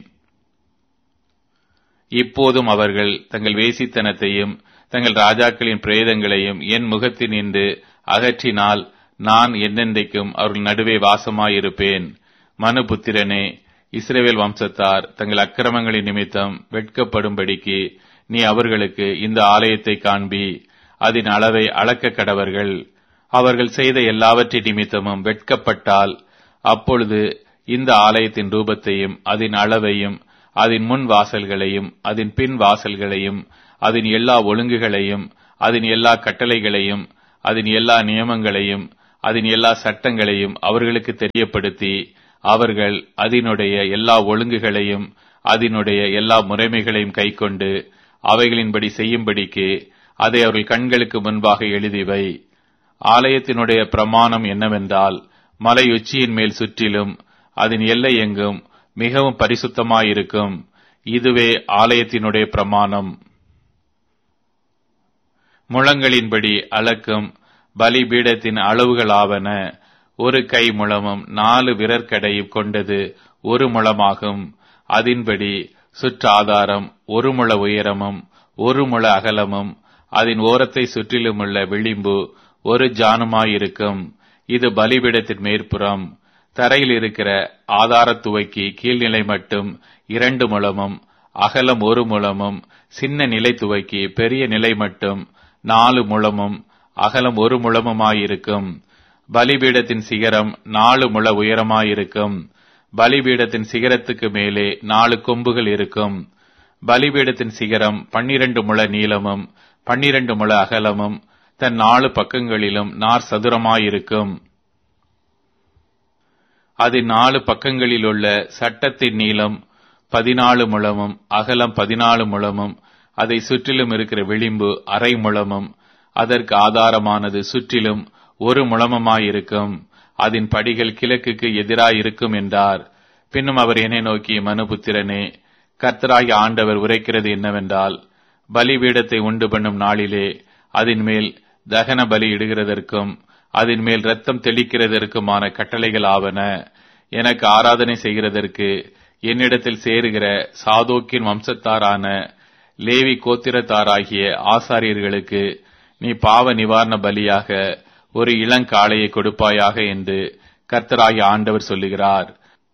இப்போதும் அவர்கள் தங்கள் வேசித்தனத்தையும் தங்கள் ராஜாக்களின் பிரேதங்களையும் என் முகத்தினின்று அகற்றினால் நான் என்னென்றைக்கும் அவர்கள் நடுவே வாசமாயிருப்பேன். மனுபுத்திரனே, இஸ்ரவேல் வம்சத்தார் தங்கள் அக்கிரமங்களின் நிமித்தம் வெட்கப்படும்படிக்கு நீ அவர்களுக்கு இந்த ஆலயத்தை காண்பி. அதன் அளவை அளக்க கடவர்கள். அவர்கள் செய்த எல்லாவற்றின் நிமித்தமும் வெட்கப்பட்டால் அப்பொழுது இந்த ஆலயத்தின் ரூபத்தையும் அதன் அளவையும் அதன் முன் வாசல்களையும் அதன் பின் வாசல்களையும் அதன் எல்லா ஒழுங்குகளையும் அதன் எல்லா கட்டளைகளையும் அதன் எல்லா நியமங்களையும் அதன் எல்லா சட்டங்களையும் அவர்களுக்கு தெரியப்படுத்தி அவர்கள் அதனுடைய எல்லா ஒழுங்குகளையும் அதனுடைய எல்லா முறைமைகளையும் கைக்கொண்டு அவைகளின்படி செய்யும்படிக்கு அதை அவர்கள் கண்களுக்கு முன்பாக எழுதிவை. ஆலயத்தினுடைய பிரமாணம் என்னவென்றால், மலை உச்சியின் மேல் சுற்றிலும் அதன் எல்லை எங்கும் மிகவும் பரிசுத்தமாயிருக்கும். இதுவே ஆலயத்தினுடைய பிரமாணம். முழங்களின்படி அளக்கும் பலிபீடத்தின் அளவுகளாவன: ஒரு கை முழமும் 4 விரற்கடையும் கொண்டது 1 முழமாகும். அதன்படி சுற்றாதாரம் 1 முழ உயரமும் 1 முழ அகலமும் அதன் ஓரத்தை சுற்றிலுமுள்ள விளிம்பு 1 ஜானுமாயிருக்கும். இது பலிபீடத்தின் மேற்புறம். தரையில் இருக்கிற ஆதாரத்துவைக்கு கீழ்நிலை மட்டும் 2 முழமும் அகலம் 1 முழமும், சின்ன நிலை துவைக்கு பெரிய நிலை மட்டும் 4 முழமும் அகலம் 1 முழமுமாயிருக்கும். பலிபீடத்தின் சிகரம் 4 முழ உயரமாயிருக்கும். பலிபீடத்தின் சிகரத்துக்கு மேலே 4 கொம்புகள் இருக்கும். பலிபீடத்தின் சிகரம் 12 முழ நீளமும் 12 முழ அகலமும் தன் 4 பக்கங்களிலும் நார் சதுரமாயிருக்கும். அதன் 4 பக்கங்களிலுள்ள சட்டத்தின் நீளம் 14 முழமும் அகலம் 14 முழமும், அதை சுற்றிலும் இருக்கிற விளிம்பு 1/2 முழமும், அதற்கு ஆதாரமானது சுற்றிலும் 1 முழமுமாயிருக்கும். அதன் படிகள் கிழக்குக்கு எதிராயிருக்கும் என்றார். பின்னும் அவர் என்னை நோக்கி, மனுபுத்திரனே, கர்த்தராகிய ஆண்டவர் உரைக்கிறது என்னவென்றால், பலிபீடத்தை உண்டு பண்ணும் நாளிலே அதன் மேல் தகன பலி இடுகிறதற்கும் அதன் மேல் இரத்தம் தெளிக்கிறதற்குமான கட்டளைகள் ஆவன. எனக்கு ஆராதனை செய்கிறதற்கு என்னிடத்தில் சேருகிற சாதோக்கின் வம்சத்தாரான லேவி கோத்திரத்தாராகிய ஆசாரியர்களுக்கு நீ பாவ நிவாரண பலியாக ஒரு இளங்காளையை கொடுப்பாயாக என்று கர்த்தராகிய ஆண்டவர் சொல்லுகிறார்.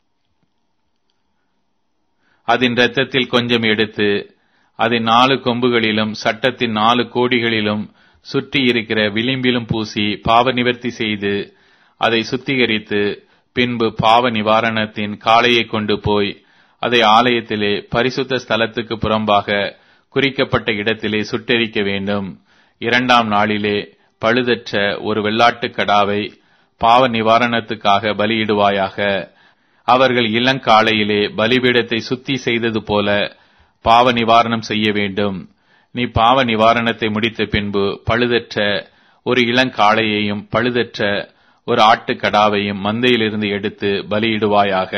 அதன் இரத்தத்தில் கொஞ்சம் எடுத்து அதன் 4 கொம்புகளிலும் சட்டத்தின் 4 கோடிகளிலும் சுற்றி இருக்கிற விளிம்பிலும் பூசி பாவ நிவர்த்தி செய்து அதை சுத்திகரித்து, பின்பு பாவ நிவாரணத்தின் காளையை கொண்டு போய் அதை ஆலயத்திலே பரிசுத்த ஸ்தலத்துக்கு புறம்பாக குறிக்கப்பட்ட இடத்திலே சுட்டெரிக்க வேண்டும். 2ஆம் நாளிலே பழுதற்ற ஒரு வெள்ளாட்டுக் கடாவை பாவ நிவாரணத்துக்காக பலியிடுவாயாக. அவர்கள் இளங்காளையிலே பலிபீடத்தை சுத்தி செய்தது போல பாவ நிவாரணம் செய்ய வேண்டும். நீ பாவ நிவாரணத்தை முடித்த பின்பு பழுதற்ற ஒரு இளங்காளையையும் பழுதற்ற ஒரு ஆட்டுக்கடாவையும் மந்தையிலிருந்து எடுத்து பலியிடுவாயாக.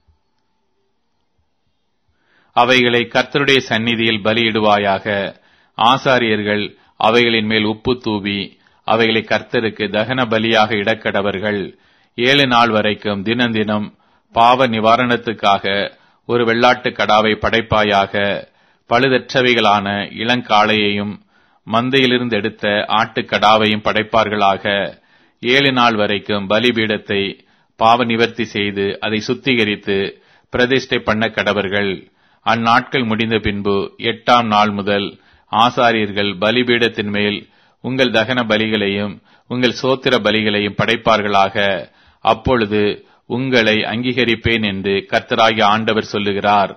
அவைகளை கர்த்தருடைய சந்நிதியில் பலியிடுவாயாக. ஆசாரியர்கள் அவைகளின் மேல் உப்பு தூவி அவைகளை கர்த்தருக்கு தகன பலியாக இடக்கடவர்கள். 7 நாள் வரைக்கும் தினந்தினம் பாவ நிவாரணத்துக்காக ஒரு வெள்ளாட்டு கடாவை படைப்பாயாக. பழுதற்றவைகளான இளங்காளையையும் மந்தையிலிருந்து எடுத்த ஆட்டுக்கடாவையும் படைப்பார்களாக. 7 நாள் வரைக்கும் பலிபீடத்தை பாவ நிவர்த்தி செய்து அதை சுத்திகரித்து பிரதிஷ்டை பண்ண கடவர்கள். அந்நாட்கள் முடிந்த பின்பு 8ஆம் நாள் முதல் ஆசாரியர்கள் பலிபீடத்தின் மேல் உங்கள் தகன பலிகளையும் உங்கள் சோத்திர பலிகளையும் படைப்பார்களாக. அப்பொழுது உங்களை அங்கீகரிப்பேன் என்று கர்த்தராகிய ஆண்டவர் சொல்லுகிறார்.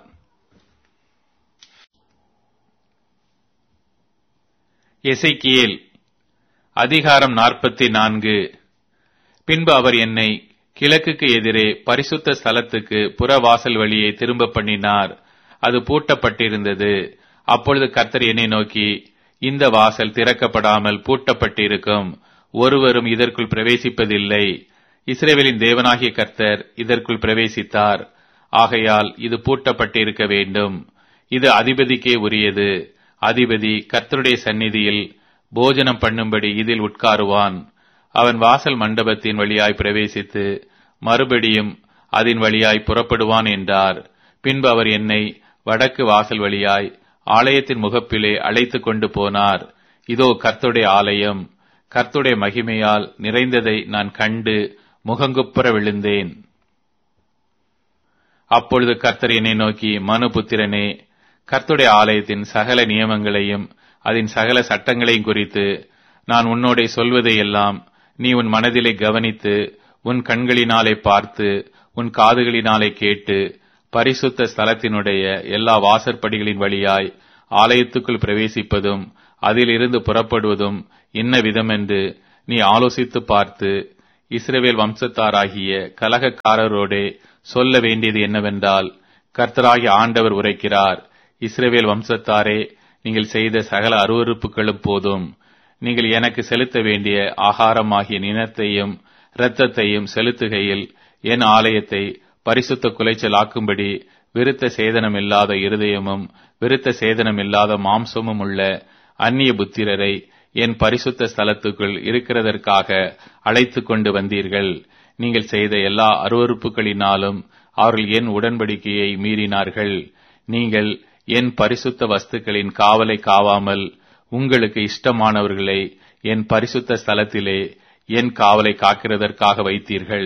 எசேக்கியேல் அதிகாரம் 44. பின்பு அவர் என்னை கிழக்குக்கு எதிரே பரிசுத்த ஸ்தலத்துக்கு புறவாசல் வழியை திரும்ப பண்ணினார். அது பூட்டப்பட்டிருந்தது. அப்பொழுது கர்த்தர் என்னை நோக்கி, இந்த வாசல் திறக்கப்படாமல் பூட்டப்பட்டிருக்கும், ஒருவரும் இதற்குள் பிரவேசிப்பதில்லை. இஸ்ரவேலின் தேவனாகிய கர்த்தர் இதற்குள் பிரவேசித்தார். ஆகையால் இது பூட்டப்பட்டிருக்க வேண்டும். இது அதிபதிக்கே உரியது. அதிபதி கர்த்தருடைய சந்நிதியில் போஜனம் பண்ணும்படி இதில் உட்காருவான். அவன் வாசல் மண்டபத்தின் வழியாய் பிரவேசித்து மறுபடியும் அதன் வழியாய் புறப்படுவான் என்றார். பின்பு அவர் என்னை வடக்கு வாசல் வழியாய் ஆலயத்தின் முகப்பிலே அழைத்து கொண்டு போனார். இதோ கர்த்தருடைய ஆலயம், கர்த்தருடைய மகிமையால் நிறைந்ததை நான் கண்டு முகங்குப்புற விழுந்தேன். அப்பொழுது கர்த்தர் என்னை நோக்கி, மனுபுத்திரனே, கர்த்தருடைய ஆலயத்தின் சகல நியமங்களையும் அதன் சகல சட்டங்களையும் குறித்து நான் உன்னோடே சொல்வதையெல்லாம் நீ உன் மனதிலே கவனித்து, உன் கண்களினாலே பார்த்து, உன் காதுகளினாலே கேட்டு, பரிசுத்த ஸ்தலத்தினுடைய எல்லா வாசற்படிகளின் வழியாய் ஆலயத்துக்குள் பிரவேசிப்பதும் அதிலிருந்து புறப்படுவதும் இன்ன விதமென்று நீ ஆலோசித்து பார்த்து இஸ்ரவேல் வம்சத்தாராகிய கலகக்காரரோடே சொல்ல வேண்டியது என்னவென்றால், கர்த்தராகிய ஆண்டவர் உரைக்கிறார், இஸ்ரவேல் வம்சத்தாரே, நீங்கள் செய்த சகல அருவருப்புகளும் போதும். நீங்கள் எனக்கு செலுத்த வேண்டிய ஆகாரமாகிய நினத்தையும் இரத்தத்தையும் செலுத்துகையில் என் ஆலயத்தை பரிசுத்த குலைச்சலாக்கும்படி விருத்த சேதனமில்லாத இருதயமும் விருத்த சேதனமில்லாத மாம்சமும் உள்ள அந்நிய புத்திரரை என் பரிசுத்த ஸ்தலத்துக்குள் இருக்கிறதற்காக அழைத்து கொண்டு வந்தீர்கள். நீங்கள் செய்த எல்லா அருவருப்புகளினாலும் அவர்கள் என் உடன்படிக்கையை மீறினார்கள். நீங்கள் என் பரிசுத்த வஸ்துக்களின் காவலை காவாமல் உங்களுக்கு இஷ்டமானவர்களை என் பரிசுத்த ஸ்தலத்திலே என் காவலை காக்கிறதற்காக வைத்தீர்கள்.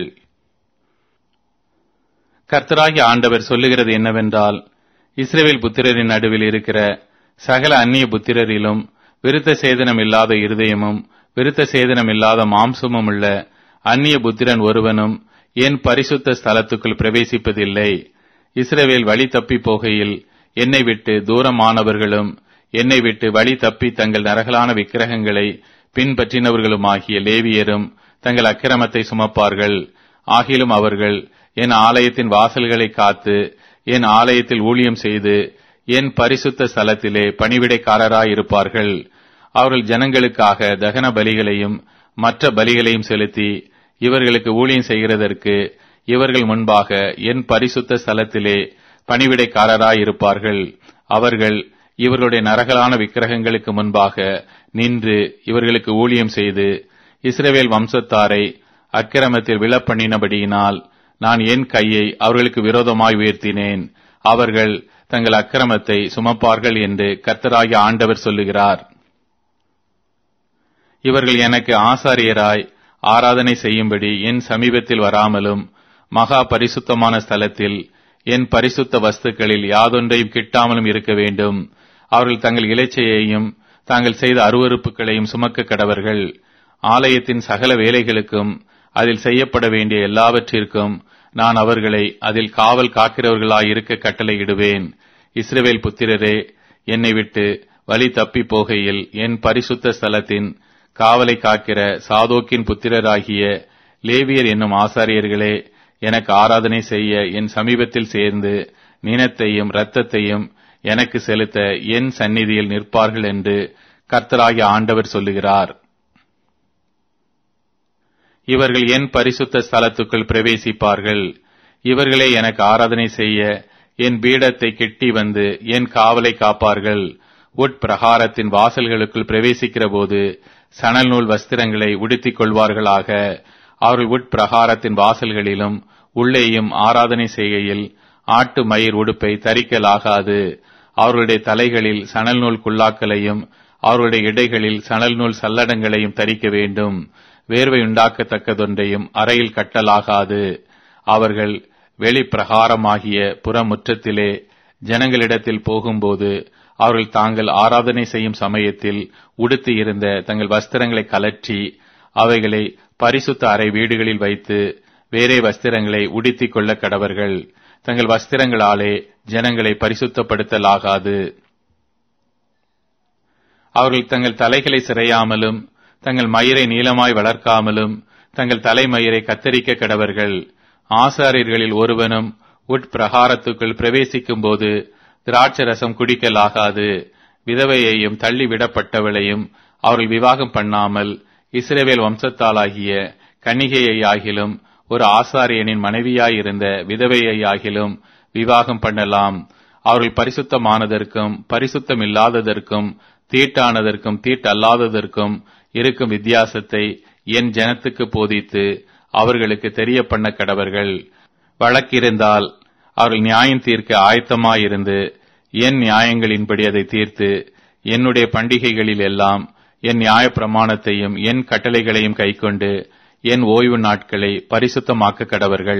கர்த்தராகிய ஆண்டவர் சொல்லுகிறது என்னவென்றால், இஸ்ரவேல் புத்திரரின் நடுவில் இருக்கிற சகல அந்நிய புத்திரரிலும் விருத்த சேதனம் இல்லாத இருதயமும் விருத்த சேதனம் இல்லாத மாம்சமும் உள்ள அந்நிய புத்திரன் ஒருவனும் என் பரிசுத்த ஸ்தலத்துக்குள் பிரவேசிப்பதில்லை. இஸ்ரவேல் வழி தப்பி போகையில் என்னை விட்டு தூரமானவர்களும் என்னை விட்டு வழி தப்பி தங்கள் நரகலான விக்கிரகங்களை பின்பற்றினவர்களுமாகிய லேவியரும் தங்கள் அக்கிரமத்தை சுமப்பார்கள். ஆகிலும் அவர்கள் என் ஆலயத்தின் வாசல்களை காத்து என் ஆலயத்தில் ஊழியம் செய்து என் பரிசுத்த ஸ்தலத்திலே பணிவிடைக்காரராயிருப்பார்கள். அவர்கள் ஜனங்களுக்காக தகன பலிகளையும் மற்ற பலிகளையும் செலுத்தி இவர்களுக்கு ஊழியம் செய்கிறதற்கு இவர்கள் முன்பாக என் பரிசுத்த ஸ்தலத்திலே பணிவிடைக்காரராயிருப்பார்கள். அவர்கள் இவர்களுடைய நரகலான விக்கிரகங்களுக்கு முன்பாக நின்று இவர்களுக்கு ஊழியம் செய்து இஸ்ரவேல் வம்சத்தாரை அக்கிரமத்தில் விழப்பண்ணினபடியினால் நான் என் கையை அவர்களுக்கு விரோதமாய் உயர்த்தினேன். அவர்கள் தங்கள் அக்கிரமத்தை சுமப்பார்கள் என்று கர்த்தராகிய ஆண்டவர் சொல்லுகிறார். இவர்கள் எனக்கு ஆசாரியராய் ஆராதனை செய்யும்படி என் சமீபத்தில் வராமலும் மகா பரிசுத்தமான ஸ்தலத்தில் என் பரிசுத்த வஸ்துக்களில் யாதொன்றையும் கிட்டாமலும் இருக்க வேண்டும். அவர்கள் தங்கள் இலைச்சையையும் தாங்கள் செய்த அருவருப்புகளையும் சுமக்க கடவர்கள். ஆலயத்தின் சகல வேலைகளுக்கும் அதில் செய்யப்பட வேண்டிய எல்லாவற்றிற்கும் நான் அவர்களை அதில் காவல் காக்கிறவர்களாயிருக்க கட்டளையிடுவேன். இஸ்ரவேல் புத்திரரே, என்னை விட்டு வழி தப்பி போகையில் என் பரிசுத்த ஸ்தலத்தின் காவலை காக்கிற சாதோக்கின் புத்திரராகிய லேவியர் என்னும் ஆசாரியர்களே, எனக்கு ஆராதனை செய்ய என் சமீபத்தில் சேர்ந்து நினத்தையும் இரத்தத்தையும் எனக்கு செலுத்த என் சந்நிதியில் நிற்பார்கள் என்று கர்த்தராகிய ஆண்டவர் சொல்லுகிறார். இவர்கள் என் பரிசுத்த ஸ்தலத்துக்குள் பிரவேசிப்பார்கள். இவர்களே எனக்கு ஆராதனை செய்ய என் பீடத்தை கெட்டி வந்து என் காவலை காப்பார்கள். உட்பிரகாரத்தின் வாசல்களுக்குள் பிரவேசிக்கிற போது சணல் நூல் வஸ்திரங்களை உடுத்திக் கொள்வார்களாக. அவர்கள் உட்பிரகாரத்தின் வாசல்களிலும் உள்ளேயும் ஆராதனை செய்கையில் ஆட்டு மயிர் உடுப்பை தரிக்கலாகாது. அவர்களுடைய தலைகளில் சணல் நூல் குல்லாக்களையும் அவர்களுடைய இடைகளில் சணல் நூல் சல்லடங்களையும் தரிக்க வேண்டும். வேர்வை உண்டாக்கத்தக்கதொன்றையும் அறையில் கட்டலாகாது. அவர்கள் வெளிப்பிரகாரமாகிய புறமுற்றத்திலே ஜனங்களிடத்தில் போகும்போது அவர்கள் தாங்கள் ஆராதனை செய்யும் சமயத்தில் உடுத்தி இருந்த தங்கள் வஸ்திரங்களை கலற்றி அவைகளை பரிசுத்த அறை வீடுகளில் வைத்து வேறே வஸ்திரங்களை உடுத்திக் கொள்ள கடவர்கள். தங்கள் வஸ்திரங்களாலே ஜனங்களை பரிசுத்தப்படுத்தலாகாது. அவர்கள் தங்கள் தலைகளை சிறையாமலும் தங்கள் மயிரை நீளமாய் வளர்க்காமலும் தங்கள் தலைமயிரை கத்தரிக்க கடவர்கள். ஆசாரியர்களில் ஒருவனும் உட்பிரகாரத்துக்குள் பிரவேசிக்கும் போது திராட்சரசம் குடிக்கலாகாது. விதவையையும் தள்ளிவிடப்பட்டவளையும் அவர்கள் விவாகம் பண்ணாமல் இஸ்ரவேல் வம்சத்தாலாகிய கன்னிகையாகிலும் ஒரு ஆசாரியனின் மனைவியாயிருந்த விதவையாகிலும் விவாகம் பண்ணலாம். அவர்கள் பரிசுத்தமானதற்கும் பரிசுத்தமில்லாததற்கும் தீட்டானதற்கும் தீட்டல்லாததற்கும் இருக்கும் வித்தியாசத்தை என் ஜனத்துக்கு போதித்து அவர்களுக்கு தெரிய பண்ண கடவர்கள். வழக்கிருந்தால் அவர்கள் நியாயம் தீர்க்க ஆயத்தமாயிருந்து என் நியாயங்களின்படி அதை தீர்த்து என்னுடைய பண்டிகைகளில் எல்லாம் என் நியாய பிரமாணத்தையும் என் கட்டளைகளையும் கைக்கொண்டு என் ஓய்வு நாட்களை பரிசுத்தமாக்க கடவர்கள்.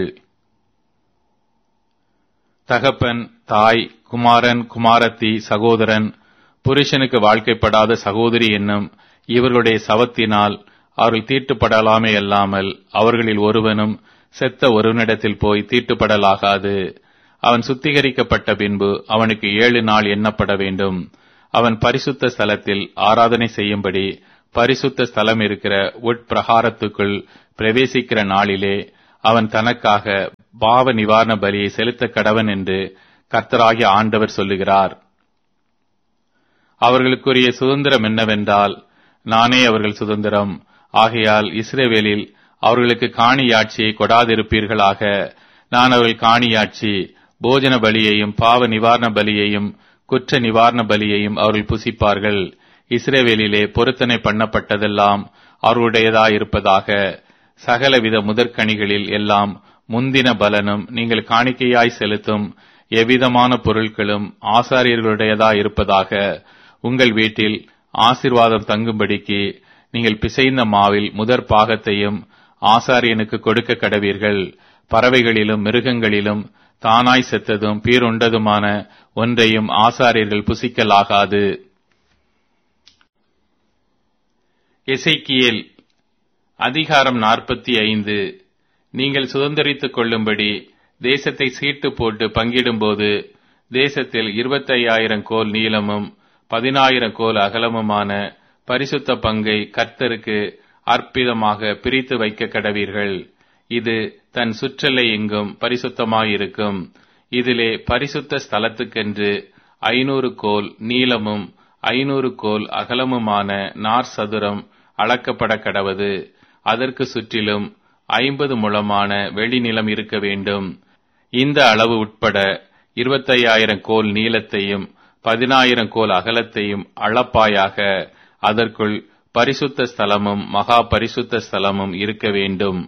தகப்பன், தாய், குமாரன், குமாரத்தி, சகோதரன், புருஷனுக்கு வாழ்க்கைப்படாத சகோதரி என்னும் இவர்களுடைய சவத்தினால் அவர்கள் தீட்டுப்படலாமே அல்லாமல் அவர்களில் ஒருவனும் செத்த ஒருவனிடத்தில் போய் தீட்டுப்படலாகாது. அவன் சுத்திகரிக்கப்பட்ட பின்பு அவனுக்கு 7 நாள் எண்ணப்பட வேண்டும். அவன் பரிசுத்த ஸ்தலத்தில் ஆராதனை செய்யும்படி பரிசுத்த ஸ்தலம் இருக்கிற உட்பிரகாரத்துக்குள் பிரவேசிக்கிற நாளிலே அவன் தனக்காக பாவ நிவாரண பலியை செலுத்த கடவன் என்று கர்த்தராகிய ஆண்டவர் சொல்லுகிறார். அவர்களுக்குரிய சுதந்திரம் என்னவென்றால், நானே அவர்கள் சுதந்திரம். ஆகையால் இஸ்ரவேலில் அவர்களுக்கு காணியாட்சியை கொடாதிருப்பீர்களாக. நான் அவர்கள் காணியாட்சி, போஜன பலியையும் பாவ நிவாரண பலியையும் குற்ற நிவாரண பலியையும் அவர்கள் புசிப்பார்கள். இஸ்ரவேலிலே பொருத்தனை பண்ணப்பட்டதெல்லாம் அவர்களுடையதாயிருப்பதாக. சகலவித முதற்கனிகளில் எல்லாம் முந்தின பலனும் நீங்கள் காணிக்கையாய் செலுத்தும் எவ்விதமான பொருட்களும் ஆசாரியர்களுடையதாயிருப்பதாக. உங்கள் வீட்டில் ஆசீர்வாதம் தங்கும்படிக்கு நீங்கள் பிசைந்த மாவில் முதற் பாகத்தையும் ஆசாரியனுக்கு கொடுக்க கடவீர்கள். பறவைகளிலும் மிருகங்களிலும் தானாய் செத்ததும் பீருண்டதுமான ஒன்றையும் ஆசாரியர்கள் புசிக்கலாகாது. எசேக்கியேல் அதிகாரம் 45. நீங்கள் சுதந்தரித்துக் கொள்ளும்படி தேசத்தை சீட்டு போட்டு பங்கிடும்போது தேசத்தில் 25,000 கோல் நீளமும் 10,000 கோல் அகலமுமான பரிசுத்த பங்கை கர்த்தருக்கு அற்பிதமாக பிரித்து வைக்க கடவீர்கள். இது தன் சுற்றலை எங்கும் பரிசுத்தமாயிருக்கும். இதிலே பரிசுத்த ஸ்தலத்துக்கென்று 500 கோல் நீளமும் 500 கோல் அகலமுமான நார் சதுரம் அளக்கப்பட கடவது. அதற்கு சுற்றிலும் 50 முழமான வெளிநிலம் இருக்க வேண்டும். இந்த அளவு உட்பட 25,000 கோல் நீளத்தையும் 10,000 கோல் அகலத்தையும் அளப்பாயாக. அதற்குள் பரிசுத்த ஸ்தலமும் மகா பரிசுத்த ஸ்தலமும் இருக்க வேண்டும்.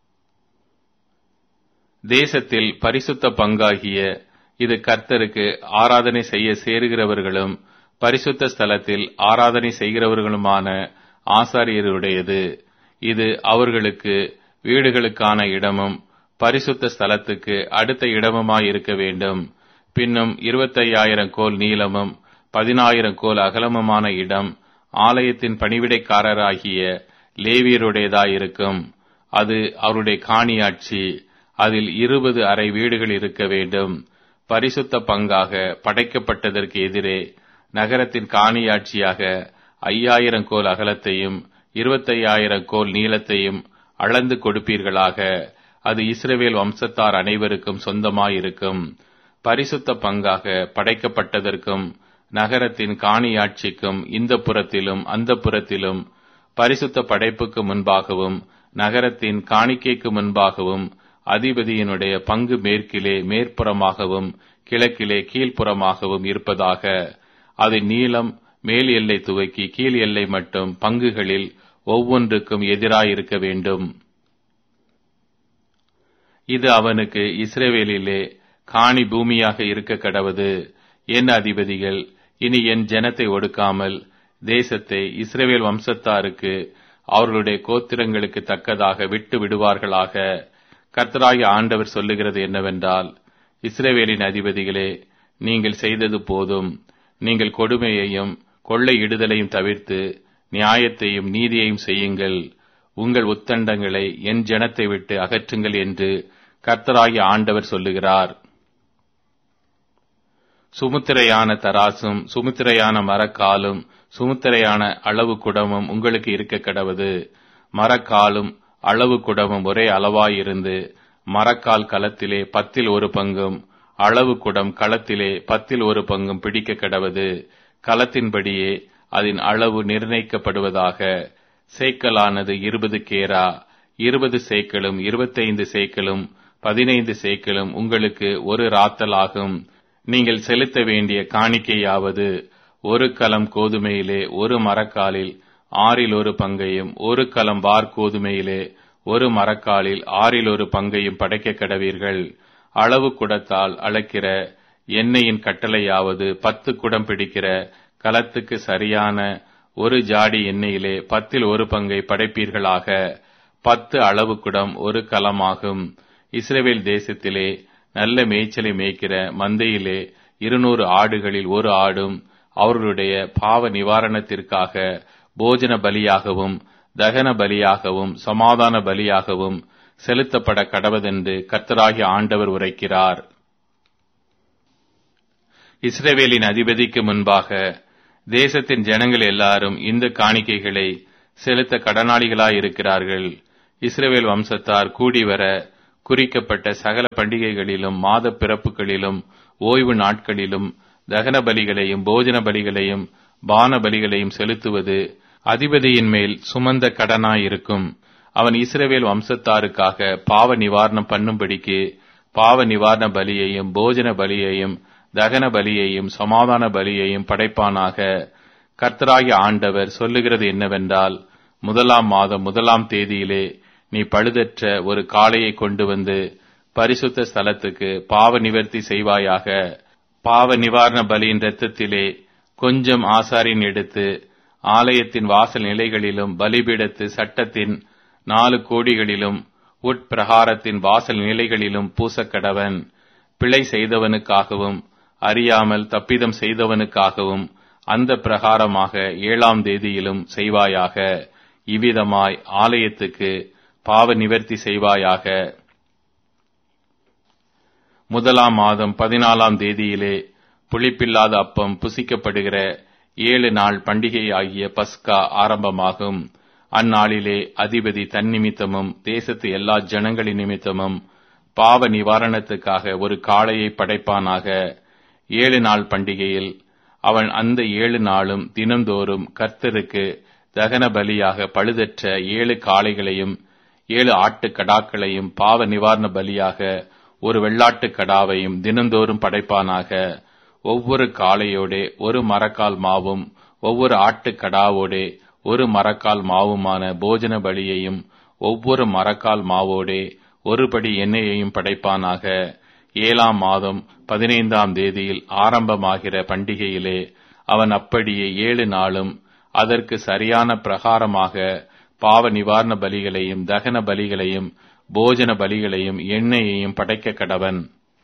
தேசத்தில் பரிசுத்த பங்காகிய இது கர்த்தருக்கு ஆராதனை செய்ய சேருகிறவர்களும் பரிசுத்த ஸ்தலத்தில் ஆராதனை செய்கிறவர்களுமான ஆசாரியருடையது. இது அவர்களுக்கு வீடுகளுக்கான இடமும் பரிசுத்த ஸ்தலத்துக்கு அடுத்த இடமுமாயிருக்க வேண்டும். பின்னும் 25,000 கோல் நீளமும் 10,000 கோல் அகலமுமான இடம் ஆலயத்தின் பணிவிடைக்காரராகிய லேவியருடையதாயிருக்கும். அது அவருடைய காணியாட்சி. அதில் 20 அறை வீடுகள் இருக்க வேண்டும். பரிசுத்த பங்காக படைக்கப்பட்டதற்கு எதிரே நகரத்தின் காணியாட்சியாக 5,000 கோல் அகலத்தையும் 25,000 கோல் நீளத்தையும் அளந்து கொடுப்பீர்களாக. அது இஸ்ரவேல் வம்சத்தார் அனைவருக்கும் சொந்தமாயிருக்கும். பரிசுத்த பங்காக படைக்கப்பட்டதற்கும் நகரத்தின் காணியாட்சிக்கும் இந்த புறத்திலும் அந்த புறத்திலும் பரிசுத்த படைப்புக்கு முன்பாகவும் நகரத்தின் காணிக்கைக்கு முன்பாகவும் அதிபதியினுடைய பங்கு மேற்கிலே மேற்புறமாகவும் கிழக்கிலே கீழ்ப்புறமாகவும் இருப்பதாக. அது நீளம் மேல் எல்லை துவக்கி கீழ் எல்லை மட்டும் பங்குகளில் ஒவ்வொன்றுக்கும் எதிராயிருக்க வேண்டும். இது அவனுக்கு இஸ்ரவேலிலே காணி பூமியாக இருக்க கடவது. என் அதிபதிகள் இனி என் ஜனத்தை ஒடுக்காமல் தேசத்தை இஸ்ரவேல் வம்சத்தாருக்கு அவர்களுடைய கோத்திரங்களுக்கு தக்கதாக விட்டு விடுவார்களாக. கர்த்தராகிய ஆண்டவர் சொல்லுகிறது என்னவென்றால், இஸ்ரவேலின் அதிபதிகளே, நீங்கள் செய்தது போதும். நீங்கள் கொடுமையையும் கொள்ளையிடுதலையும் தவிர்த்து நியாயத்தையும் நீதியையும் செய்யுங்கள். உங்கள் உத்தண்டங்களை என் ஜனத்தை விட்டு அகற்றுங்கள் என்று கர்த்தராகிய ஆண்டவர் சொல்லுகிறார். சுமுத்திரையான தராசும் சுமுத்திரையான மரக்காலும் சுமுத்திரையான அளவு குடமும் உங்களுக்கு இருக்க கடவது. மரக்காலும் அளவு குடமும் ஒரே அளவாயிருந்து மரக்கால் களத்திலே 10 பங்கும் அளவு குடம் களத்திலே 10 பங்கும் பிடிக்க கடவது. களத்தின்படியே அதன் அளவு நிர்ணயிக்கப்படுவதாக. சேக்கலானது 20 கேரா, 20 சேக்கலும் 25 சேக்கலும் 15 சேக்கலும் உங்களுக்கு ஒரு ராத்தல் ஆகும். நீங்கள் செலுத்த வேண்டிய காணிக்கையாவது, ஒரு கலம் கோதுமையிலே ஒரு மரக்காலில் 1/6 பங்கையும் ஒரு கலம் வார் கோதுமையிலே ஒரு மரக்காலில் 1/6 பங்கையும் படைக்க கடவீர்கள். அளவு குடத்தால் அளக்கிற எண்ணெயின் கட்டளையாவது 10 குடம் பிடிக்கிற கலத்துக்கு சரியான ஒரு ஜாடி எண்ணெயிலே 10 பங்கை படைப்பீர்களாக. 10 அளவு குடம் ஒரு கலமாகும். இஸ்ரவேல் தேசத்திலே நல்ல மேய்ச்சலை மேய்க்கிற மந்தையிலே 200 ஆடுகளில் ஒரு ஆடும் அவர்களுடைய பாவ நிவாரணத்திற்காக போஜன பலியாகவும் தகன பலியாகவும் சமாதான பலியாகவும் செலுத்தப்பட கடவதென்று கர்த்தராகிய ஆண்டவர் உரைக்கிறார். இஸ்ரவேலின் அதிபதிக்கு முன்பாக தேசத்தின் ஜனங்கள் எல்லாரும் இந்த காணிக்கைகளை செலுத்த கடனாளிகளாயிருக்கிறார்கள். இஸ்ரவேல் வம்சத்தார் கூடிவர குறிக்கப்பட்ட சகல பண்டிகைகளிலும் மாத பிறப்புகளிலும் ஓய்வு நாட்களிலும் தகன பலிகளையும் போஜன பலிகளையும் பான பலிகளையும் செலுத்துவது அதிபதியின் மேல் சுமந்த கடனாயிருக்கும். அவன் இஸ்ரவேல் வம்சத்தாருக்காக பாவ நிவாரணம் பண்ணும்படிக்கு பாவ நிவாரண பலியையும் போஜன பலியையும் தகன பலியையும் சமாதான பலியையும் படைப்பானாக. கர்த்தராகிய ஆண்டவர் சொல்லுகிறது என்னவென்றால், முதலாம் மாதம் 1ஆம் தேதியிலே நீ பழுதற்ற ஒரு காளையை கொண்டு வந்து பரிசுத்த ஸ்தலத்துக்கு பாவ நிவர்த்தி செய்வாயாக. பாவ நிவாரண பலியின் இரத்தத்திலே கொஞ்சம் ஆசாரியன் எடுத்து ஆலயத்தின் வாசல் நிலைகளிலும் பலிபீடத்து சட்டத்தின் 4 கோடிகளிலும் உட்பிரகாரத்தின் வாசல் நிலைகளிலும் பூசக்கடவன். பிழை செய்தவனுக்காகவும் அறியாமல் தப்பிதம் செய்தவனுக்காகவும் அந்த பிரகாரமாக 7ஆம் தேதியிலும் செய்வாயாக. இவ்விதமாய் ஆலயத்துக்கு பாவ நிவர்த்தி செய்வாயாக. 1ஆம் மாதம் 14ஆம் தேதியிலே புளிப்பில்லாத அப்பம் புசிக்கப்படுகிற 7 நாள் பண்டிகை ஆகிய பஸ்கா ஆரம்பமாகும். அந்நாளிலே அதிபதி தன் நிமித்தமும் தேசத்து எல்லா ஜனங்களின் நிமித்தமும் பாவ நிவாரணத்துக்காக ஒரு காளையை படைப்பானாக. 7 நாள் பண்டிகையில் அவன் அந்த 7 நாளும் தினந்தோறும் கர்த்தருக்கு தகன பலியாக பழுதற்ற 7 காளைகளையும் 7 ஆட்டுக்கடாக்களையும் பாவ நிவாரண பலியாக ஒரு வெள்ளாட்டுக் கடாவையும் தினந்தோறும் படைப்பானாக. ஒவ்வொரு காளையோடே ஒரு மரக்கால் மாவும் ஒவ்வொரு ஆட்டுக்கடாவோடே ஒரு மரக்கால் மாவுமான போஜன பலியையும் ஒவ்வொரு மரக்கால் மாவோடே ஒரு படி எண்ணெயையும் படைப்பானாக. 7ஆம் மாதம் 15ஆம் தேதியில் ஆரம்பமாகிற பண்டிகையிலே அவன் அப்படியே 7 நாளும் அதற்கு சரியான பிரகாரமாக பாவ நிவாரண பலிகளையும் தகன பலிகளையும் போஜன பலிகளையும் எண்ணெயையும் படைக்க கடவன்.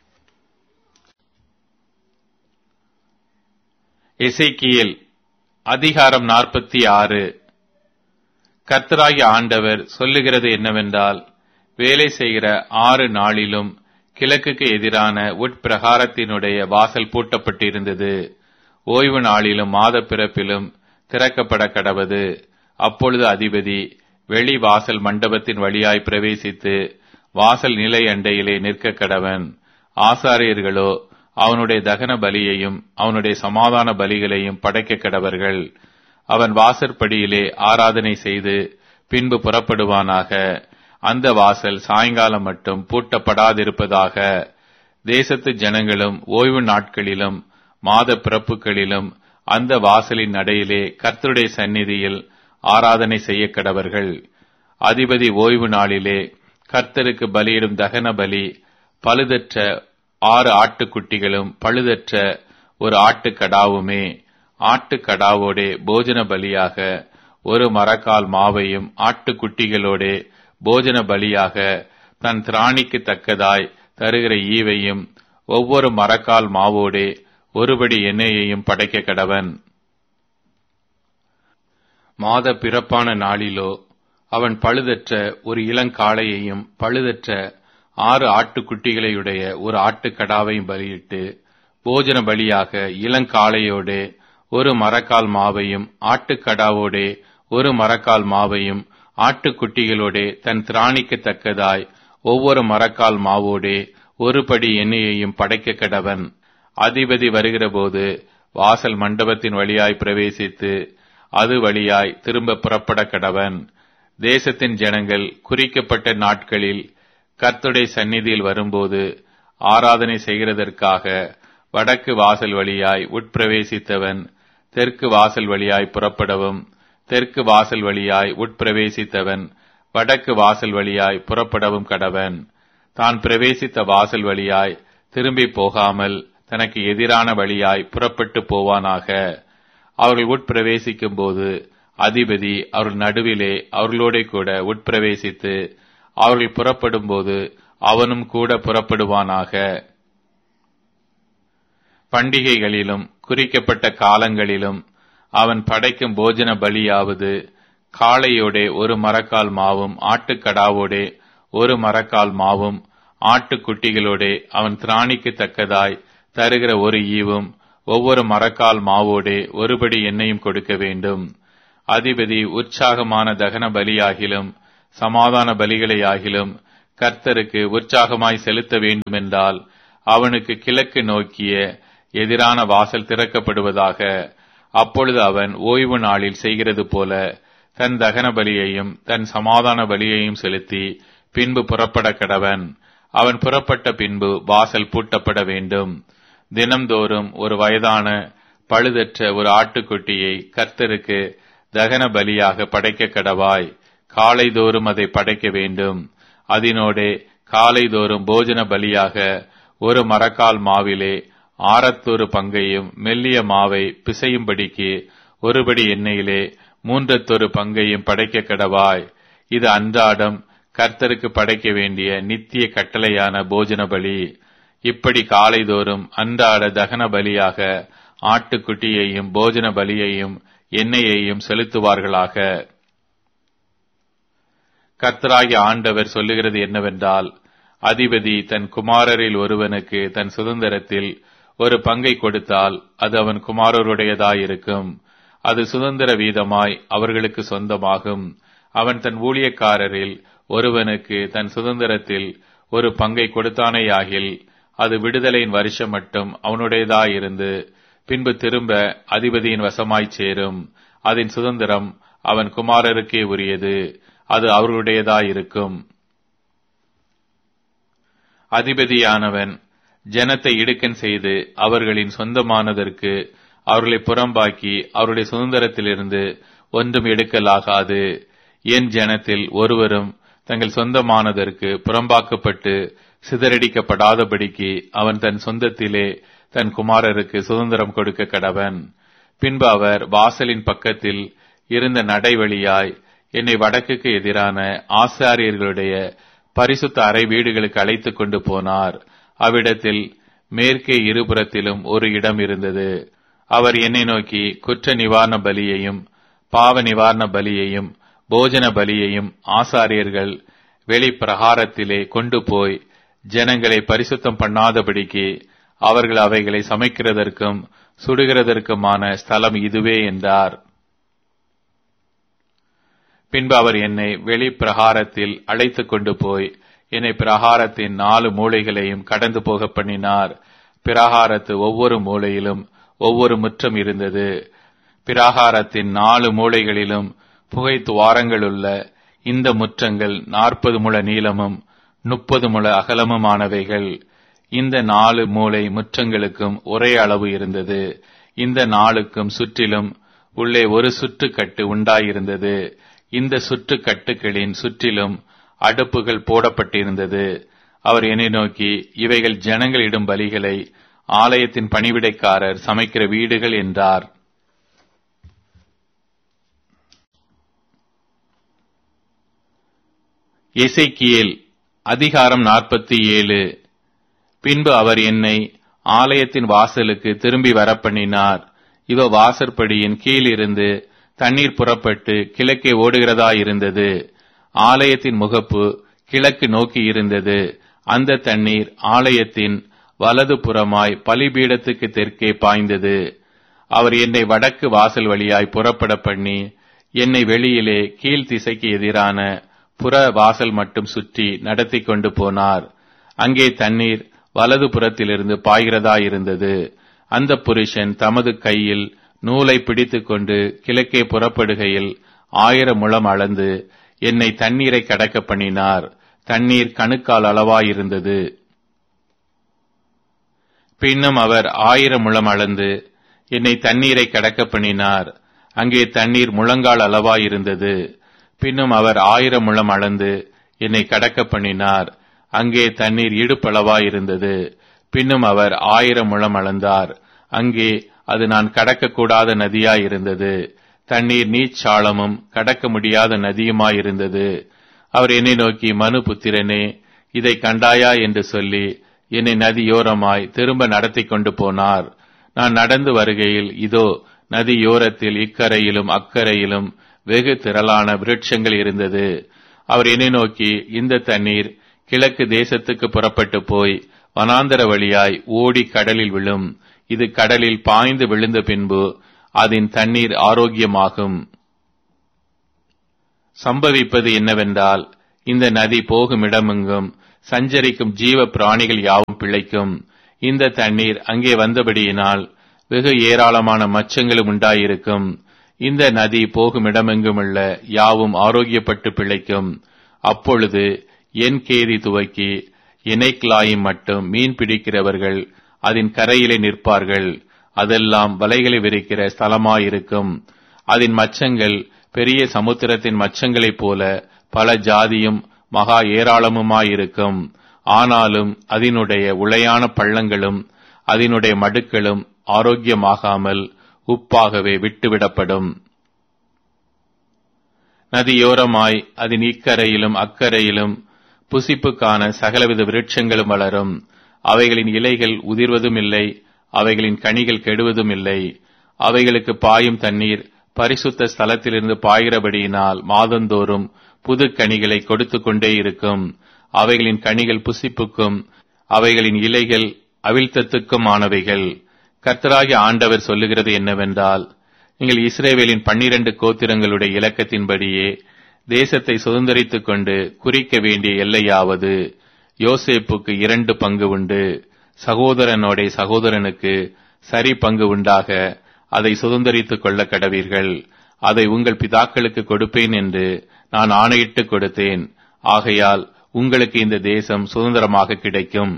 எசேக்கியேல் அதிகாரம் 46. கர்த்தராகிய ஆண்டவர் சொல்லுகிறது என்னவென்றால், வேலை செய்கிற 6 நாளிலும் கிழக்குக்கு எதிரான உட்பிரகாரத்தினுடைய வாசல் பூட்டப்பட்டிருந்தது. ஓய்வு நாளிலும் மாத பிறப்பிலும் திறக்கப்பட கடவது. அப்பொழுது அதிபதி வெளி வாசல் மண்டபத்தின் வழியாய் பிரவேசித்து வாசல் நிலை அண்டையிலே நிற்க கடவன். ஆசாரியர்களோ அவனுடைய தகன பலியையும் அவனுடைய சமாதான பலிகளையும் படைக்க கடவர்கள். அவன் வாசற்படியிலே ஆராதனை செய்து பின்பு புறப்படுவானாக. அந்த வாசல் சாயங்காலம் மட்டும் பூட்டப்படாதிருப்பதாக. தேசத்து ஜனங்களும் ஓய்வு நாட்களிலும் மாத பிறப்புகளிலும் அந்த வாசலின் நடையிலே கர்த்தருடைய சந்நிதியில் ஆராதனை செய்ய கடவர்கள். அதிபதி ஓய்வு நாளிலே கர்த்தருக்கு பலியிடும் தகன பலி பழுதற்ற 6 ஆட்டுக்குட்டிகளும் பழுதற்ற ஒரு ஆட்டுக்கடாவுமே. ஆட்டுக்கடாவோடே போஜன பலியாக ஒரு மரக்கால் மாவையும் ஆட்டுக்குட்டிகளோடே போஜன பலியாக தன் திராணிக்கு தக்கதாய் தருகிற ஈவையும் ஒவ்வொரு மரக்கால் மாவோடே ஒருபடி எண்ணெயையும் படைக்க கடவன். மாத பிறப்பான நாளிலோ அவன் பழுதற்ற ஒரு இளங்காளையையும் பழுதற்ற 6 ஆட்டுக்குட்டிகளையுடைய ஒரு ஆட்டுக்கடாவையும் பலியிட்டு போஜன பலியாக இளங்காளையோடே ஒரு மரக்கால் மாவையும் ஆட்டுக்கடாவோடே ஒரு மரக்கால் மாவையும் ஆட்டுக்குட்டிகளோடே தன் திராணிக்கு தக்கதாய் ஒவ்வொரு மரக்கால் மாவோடே ஒரு படி எண்ணெயையும் படைக்க கடவன். அதிபதி வருகிறபோது வாசல் மண்டபத்தின் வழியாய் பிரவேசித்து அது வழியாய் திரும்ப புறப்பட கடவன். தேசத்தின் ஜனங்கள் குறிக்கப்பட்ட நாட்களில் கர்த்தருடைய சந்நிதியில் வரும்போது ஆராதனை செய்கிறதற்காக வடக்கு வாசல் வழியாய் உட்பிரவேசித்தவன் தெற்கு வாசல் வழியாய் புறப்படவும், தெற்கு வாசல் வழியாய் உட்பிரவேசித்தவன் வடக்கு வாசல் வழியாய் புறப்படவும் கடவன். தான் பிரவேசித்த வாசல் வழியாய் திரும்பி போகாமல் தனக்கு எதிரான வழியாய் புறப்பட்டு போவானாக. அவர்கள் உட்பிரவேசிக்கும் போது அதிபதி அவர்கள் நடுவிலே அவர்களோட கூட உட்பிரவேசித்து அவர்கள் புறப்படும் போது அவனும் கூட புறப்படுவானாக. பண்டிகைகளிலும் குறிக்கப்பட்ட காலங்களிலும் அவன் படைக்கும் போஜன பலியாவது காளையோடே ஒரு மரக்கால் மாவும் ஆட்டுக்கடாவோடே ஒரு மரக்கால் மாவும் ஆட்டுக்குட்டிகளோடே அவன் திராணிக்கு தக்கதாய் தருகிற ஒரு ஈவும் ஒவ்வொரு மரக்கால் மாவோடே ஒருபடி எண்ணெயும் கொடுக்க வேண்டும். அதிபதி உற்சாகமான தகன பலியாகிலும் சமாதான பலிகளையாகிலும் கர்த்தருக்கு உற்சாகமாய் செலுத்த வேண்டுமென்றால் அவனுக்கு கிழக்கு நோக்கிய எதிரான வாசல் திறக்கப்படுவதாக. அப்பொழுது அவன் ஓய்வு நாளில் செய்கிறது போல தன் தகன பலியையும் தன் சமாதான பலியையும் செலுத்தி பின்பு புறப்பட கடவன். அவன் புறப்பட்ட பின்பு வாசல் பூட்டப்பட வேண்டும். தினம்தோறும் ஒரு வயதான பழுதற்ற ஒரு ஆட்டுக்குட்டியை கர்த்தருக்கு தகன பலியாக படைக்க கடவாய். காலைதோறும் அதை படைக்க வேண்டும். அதனோடே காலைதோறும் போஜன பலியாக ஒரு மரக்கால் மாவிலே ஆறத்தொரு பங்கையும் மெல்லிய மாவை பிசையும்படிக்கு ஒருபடி எண்ணெயிலே மூன்றத்தொரு பங்கையும் படைக்க கடவாய். இது அன்றாடம் கர்த்தருக்கு படைக்க வேண்டிய நித்திய கட்டளையான போஜன பலி. இப்படி காலைதோறும் அன்றாட தகன பலியாக ஆட்டுக்குட்டியையும் போஜன பலியையும் எண்ணெயையும் செலுத்துவார்களாக. கர்த்தராகிய ஆண்டவர் சொல்லுகிறது என்னவென்றால், அதிபதி தன் குமாரரில் ஒருவனுக்கு தன் சுதந்திரத்தில் ஒரு பங்கை கொடுத்தால் அது அவன் குமாரருடையதாயிருக்கும். அது சுதந்திர வீதமாய் அவர்களுக்கு சொந்தமாகும். அவன் தன் ஊழியக்காரரில் ஒருவனுக்கு தன் சுதந்திரத்தில் ஒரு பங்கை கொடுத்தானேயாகில் அது விடுதலையின் வருஷம் மட்டும் அவனுடையதாயிருந்து பின்பு திரும்ப அதிபதியின் வசமாய்ச் சேரும். அதன் சுதந்திரம் அவன் குமாரருக்கே உரியது. அது அவர்களுடையதாயிருக்கும். அதிபதியானவன் ஜனத்தை இடுக்கன் செய்து அவர்களின் சொந்தமானதற்கு அவர்களை புறம்பாக்கி அவருடைய சுதந்திரத்திலிருந்து ஒன்றும் எடுக்கலாகாது. என் ஜனத்தில் ஒருவரும் தங்கள் சொந்தமானதற்கு புறம்பாக்கப்பட்டு சிதறடிக்கப்படாதபடிக்கு அவன் தன் சொந்தத்திலே தன் குமாரருக்கு சுதந்திரம் கொடுக்க கடவன். பின்பு அவர் வாசலின் பக்கத்தில் இருந்த நடைவழியாய் என்னை வடக்குக்கு எதிரான ஆசாரியர்களுடைய பரிசுத்த அறை வீடுகளுக்கு அழைத்துக் கொண்டு போனார். அவ்விடத்தில் மேற்கே இருபுறத்திலும் ஒரு இடம் இருந்தது. அவர் என்னை நோக்கி குற்ற நிவாரண பலியையும் பாவ நிவாரண பலியையும் போஜன பலியையும் ஆசாரியர்கள் வெளி பிரகாரத்திலே கொண்டு போய் ஜனங்களை பரிசுத்தம் பண்ணாதபடிக்கு அவர்கள் அவைகளை சமைக்கிறதற்கும் சுடுகிறதற்குமான ஸ்தலம் இதுவே என்றார். பின்பு அவர் என்னை வெளி பிரகாரத்தில் அழைத்துக் கொண்டு போய் என்னை பிரகாரத்தின் 4 மூலைகளையும் கடந்து போக பண்ணினார். பிரகாரத்து ஒவ்வொரு மூலையிலும் ஒவ்வொரு முற்றம் இருந்தது. பிரகாரத்தின் 4 மூலைகளிலும் புகை துவாரங்களுள்ள இந்த முற்றங்கள் 40 முழ நீளமும் 30 முழ அகலமுமானவைகள். இந்த 4 மூலை முற்றங்களுக்கும் ஒரே அளவு இருந்தது. இந்த 4க்கும் சுற்றிலும் உள்ளே ஒரு சுற்றுக்கட்டு உண்டாயிருந்தது. இந்த சுற்றுக்கட்டுகளின் சுற்றிலும் அடுப்புகள் போடப்பட்டிருந்தது. அவர் என்னை நோக்கி, இவைகள் ஜனங்கள் இடும் பலிகளை ஆலயத்தின் பணிவிடைக்காரர் சமைக்கிற வீடுகள் என்றார். எசேக்கியேல் அதிகாரம் 47. பின்பு அவர் என்னை ஆலயத்தின் வாசலுக்கு திரும்பி வரப்பண்ணினார். இவ வாசற்படியின் கீழ் இருந்து தண்ணீர் புறப்பட்டு கிழக்கே ஓடுகிறதாயிருந்தது. ஆலயத்தின் முகப்பு கிழக்கு நோக்கி இருந்தது. அந்த தண்ணீர் ஆலயத்தின் வலது புறமாய் பலிபீடத்துக்கு தெற்கே பாய்ந்தது. அவர் என்னை வடக்கு வாசல் வழியாய் புறப்பட பண்ணி என்னை வெளியிலே கீழ் திசைக்கு எதிரான புற வாசல் மட்டும் சுற்றி நடத்தி கொண்டு போனார். அங்கே தண்ணீர் வலது புறத்திலிருந்து பாய்கிறதாயிருந்தது. அந்த புருஷன் தமது கையில் நூலை பிடித்துக் கொண்டு கிழக்கே புறப்படுகையில் 1000 முழம் அளந்து என்னை தண்ணீரை கடக்க பண்ணினார். தண்ணீர் கணுக்கால் அளவாயிருந்தது. பின்னும் அவர் 1000 முழம் அளந்து என்னை தண்ணீரை கடக்க பண்ணினார். அங்கே தண்ணீர் முழங்கால் அளவாயிருந்தது. பின்னும் அவர் 1000 முழம் அளந்து என்னை கடக்க பண்ணினார். அங்கே தண்ணீர் இடுப்பளவாயிருந்தது. பின்னும் அவர் 1000 முழம் அளந்தார். அங்கே அது நான் கடக்கக்கூடாத நதியாயிருந்தது. தண்ணீர் நீச்சாளமும் கடக்க முடியாத நதியுமாயிருந்தது. அவர் என்னை நோக்கி, மனுபுத்திரனே, இதை கண்டாயா என்று சொல்லி என்னை நதியோரமாய் திரும்ப நடத்தி கொண்டு போனார். நான் நடந்து வருகையில் இதோ நதியோரத்தில் இக்கரையிலும் அக்கரையிலும் வெகு திரளான விருட்சங்கள் இருந்தது. அவர் என்னை நோக்கி, இந்த தண்ணீர் கிழக்கு தேசத்துக்கு புறப்பட்டு போய் வனாந்தர வழியாய் ஓடி கடலில் விழும். இது கடலில் பாய்ந்து விழுந்த பின்பு அதன் தண்ணீர் ஆரோக்கியமாகும். சம்பவிப்பது என்னவென்றால், இந்த நதி போகும் இடமெங்கும் சஞ்சரிக்கும் ஜீவ பிராணிகள் யாவும் பிழைக்கும். இந்த தண்ணீர் அங்கே வந்தபடியினால் வெகு ஏராளமான மச்சங்களும் உண்டாயிருக்கும். இந்த நதி போகும் இடமெங்குமுள்ள யாவும் ஆரோக்கியப்பட்டு பிழைக்கும். அப்பொழுது என் கேதி துவக்கி எனைக்லாயும் மட்டும் மீன் பிடிக்கிறவர்கள் அதன் கரையிலே நிற்பார்கள். அதெல்லாம் வலைகளை விரிக்கிற ஸ்தலமாயிருக்கும். அதன் மச்சங்கள் பெரிய சமுத்திரத்தின் மச்சங்களைப் போல பல ஜாதியும் மகா ஏராளமுமாயிருக்கும். ஆனாலும் அதனுடைய உளையான பள்ளங்களும் அதனுடைய மடுக்களும் ஆரோக்கியமாகாமல் உப்பாகவே விட்டுவிடப்படும். நதியோரமாய் அதன் இக்கரையிலும் அக்கரையிலும் புசிப்புக்கான சகலவித விருட்சங்களும் வளரும். அவைகளின் இலைகள் உதிர்வதும் இல்லை, அவைகளின் கனிகள் கெடுவதும் இல்லை. அவைகளுக்கு பாயும் தண்ணீர் பரிசுத்த ஸ்தலத்திலிருந்து பாய்கிறபடியினால் மாதந்தோறும் புது கனிகளை கொடுத்து கொண்டே இருக்கும். அவைகளின் கனிகள் புசிப்புக்கும் அவைகளின் இலைகள் அவிழ்த்தத்துக்குமானவைகள். கர்த்தராகிய ஆண்டவர் சொல்லுகிறது என்னவென்றால், நீங்கள் இஸ்ரவேலின் 12 கோத்திரங்களுடைய இலக்கத்தின்படியே தேசத்தை சுதந்தரித்துக் கொண்டு குறிக்க வேண்டிய எல்லையாவது, யோசேப்புக்கு 2 பங்கு உண்டு, சகோதரனோட சகோதரனுக்கு சரி பங்கு உண்டாக அதை சுதந்தரித்துக் கொள்ள கடவீர்கள். அதை உங்கள் பிதாக்களுக்கு கொடுப்பேன் என்று நான் ஆணையிட்டு கொடுத்தேன். ஆகையால் உங்களுக்கு இந்த தேசம் சுதந்திரமாக கிடைக்கும்.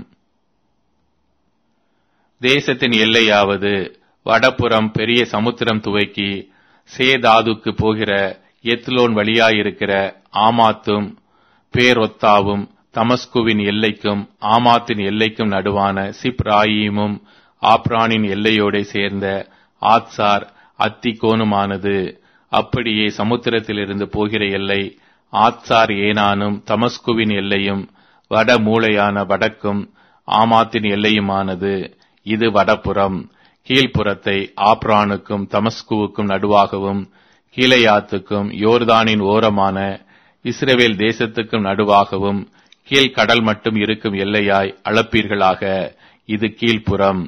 தேசத்தின் எல்லையாவது, வடபுறம் பெரிய சமுத்திரம் துவக்கி சேதாதுக்கு போகிற எத்லோன் வழியாயிருக்கிற ஆமாத்தும் பேரொத்தாவும் தமஸ்குவின் எல்லைக்கும் ஆமாத்தின் எல்லைக்கும் நடுவான சிப்ராயீமும் ஆப்ரானின் எல்லையோட சேர்ந்த ஆத்சார் அத்திகோனுமானது. அப்படியே சமுத்திரத்திலிருந்து போகிற எல்லை ஆத்சார் ஏனானும் தமஸ்குவின் எல்லையும் வட மூலையான வடக்கும் ஆமாத்தின் எல்லையுமானது. இது வடபுறம். கீழ்ப்புறத்தை ஆப்ரானுக்கும் தமஸ்குவுக்கும் நடுவாகவும் கீலேயாத்துக்கும் யோர்தானின் ஓரமான இஸ்ரவேல் தேசத்துக்கும் நடுவாகவும் கீழ்கடல் மட்டும் இருக்கும் எல்லையாய் அளப்பீர்களாக. இது கீழ்ப்புறம்.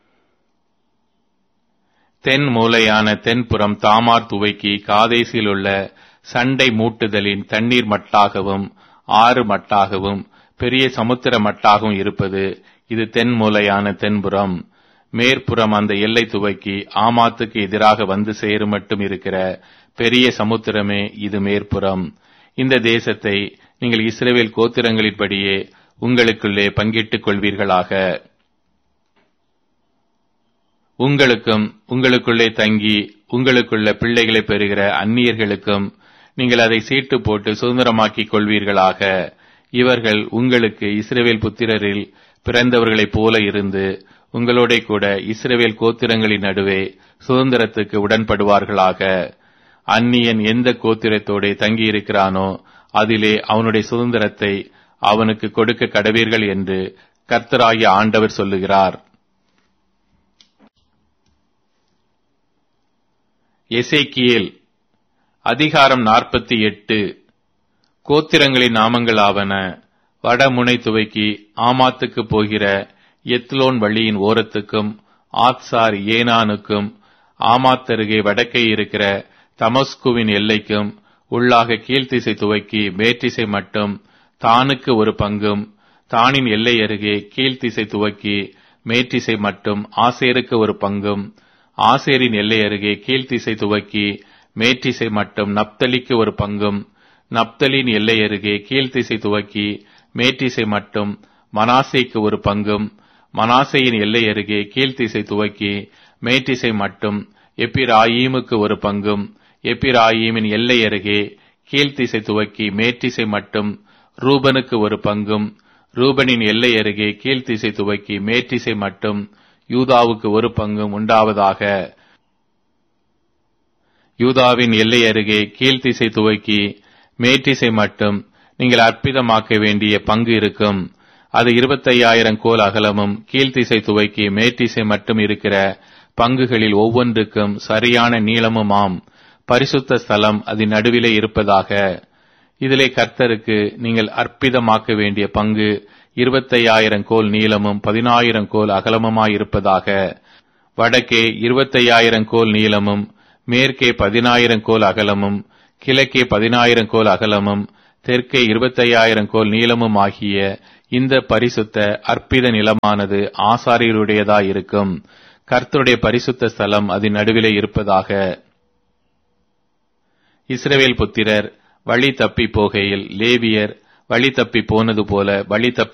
தென் மூலையான தென்புறம் தாமார் துவைக்கி காதேசில் உள்ள சண்டை மூட்டுதலின் தண்ணீர் மட்டாகவும் 6 மட்டாகவும் பெரிய சமுத்திர மட்டாகவும் இருப்பது இது தென் மூலையான தென்புறம். மேற்புறம் அந்த எல்லை துவக்கி ஆமாத்துக்கு எதிராக வந்து சேரும் மட்டும் இருக்கிற பெரிய சமுத்திரமே இது மேற்புறம். இந்த தேசத்தை நீங்கள் இஸ்ரவேல் கோத்திரங்களின்படியே உங்களுக்குள்ளே பங்கிட்டுக் கொள்வீர்களாக. உங்களுக்கும் உங்களுக்குள்ளே தங்கி உங்களுக்குள்ள பிள்ளைகளை பெறுகிற அந்நியர்களுக்கும் நீங்கள் அதை சீட்டு போட்டு சுதந்திரமாக்கிக் கொள்வீர்களாக. இவர்கள் உங்களுக்கு இஸ்ரவேல் புத்திரரில் பிறந்தவர்களைப் போல இருந்து உங்களோட கூட இஸ்ரவேல் கோத்திரங்களின் நடுவே சுதந்திரத்துக்கு உடன்படுவார்களாக. அந்நியன் எந்த கோத்திரத்தோட தங்கியிருக்கிறானோ அதிலே அவனுடைய சுதந்திரத்தை அவனுக்கு கொடுக்க கடவீர்கள் என்று கர்த்தராகிய ஆண்டவர் சொல்லுகிறார். எசேக்கியேல் அதிகாரம் 48. கோத்திரங்களின் நாமங்களாவன, வடமுனை துவக்கி ஆமாத்துக்கு போகிற எத்லோன் வழியின் ஓரத்துக்கும் ஆத்சார் ஏனானுக்கும் ஆமாத்தருகே வடக்கே இருக்கிற தமஸ்குவின் எல்லைக்கும் உள்ளாக கீழ்த்திசை துவக்கி மேற்றிசை மட்டும் தானுக்கு ஒரு பங்கும், தானின் எல்லை அருகே கீழ்த்திசை துவக்கி மேற்றிசை மட்டும் ஆசேருக்கு ஒரு பங்கும், ஆசேரின் எல்லை அருகே கீழ்த்திசை துவக்கி மேற்றிசை மட்டும் நப்தலிக்கு ஒரு பங்கும், நப்தலின் எல்லை அருகே கீழ்த்திசை துவக்கி மேற்றிசை மட்டும் மனாசேக்கு ஒரு பங்கும், மனாசேயின் எல்லை அருகே கீழ்த்திசை துவக்கி மேற்றிசை மட்டும் எப்பிராயீமுக்கு ஒரு பங்கும், எப்பிராயீமின் எல்லை அருகே கீழ்த்திசை துவக்கி மேற்றிசை மட்டும் ரூபனுக்கு ஒரு பங்கும், ரூபனின் எல்லை அருகே கீழ்த்திசை துவக்கி மேற்றிசை மட்டும் யூதாவுக்கு ஒரு பங்கும் உண்டாவதாக. யூதாவின் எல்லை அருகே கீழ்த்திசை துவக்கி மேற்றிசை மட்டும் நீங்கள் அற்புதமாக்க வேண்டிய பங்கு இருக்கும். அது 25,000 கோல் அகலமும் கீழ்த்திசை துவக்கி மேற்றிசை மட்டும் இருக்கிற பங்குகளில் ஒவ்வொன்றுக்கும் சரியான நீளமுமாம். பரிசுத்த ஸ்தலம் அதன் நடுவிலே இருப்பதாக. இதிலே கர்த்தருக்கு நீங்கள் அற்புதமாக்க வேண்டிய பங்கு 25,000 கோல் நீளமும் 10,000 கோல் அகலமுமாயிருப்பதாக. வடக்கே 25,000 கோல் நீளமும், மேற்கே 10,000 கோல் அகலமும், கிழக்கே 10,000 கோல் அகலமும், தெற்கே 25,000 கோல் நீளமும் ஆகிய இந்த பரிசுத்த அற்பித நிலமானது ஆசாரியருடையதாயிருக்கும். கர்த்தருடைய பரிசுத்த ஸ்தலம் அதன் நடுவிலே இருப்பதாக. இஸ்ரவேல் புத்திரர் வழி தப்பி போகையில் லேவியர் வழி தப்பி போனது போல வழி தப்பி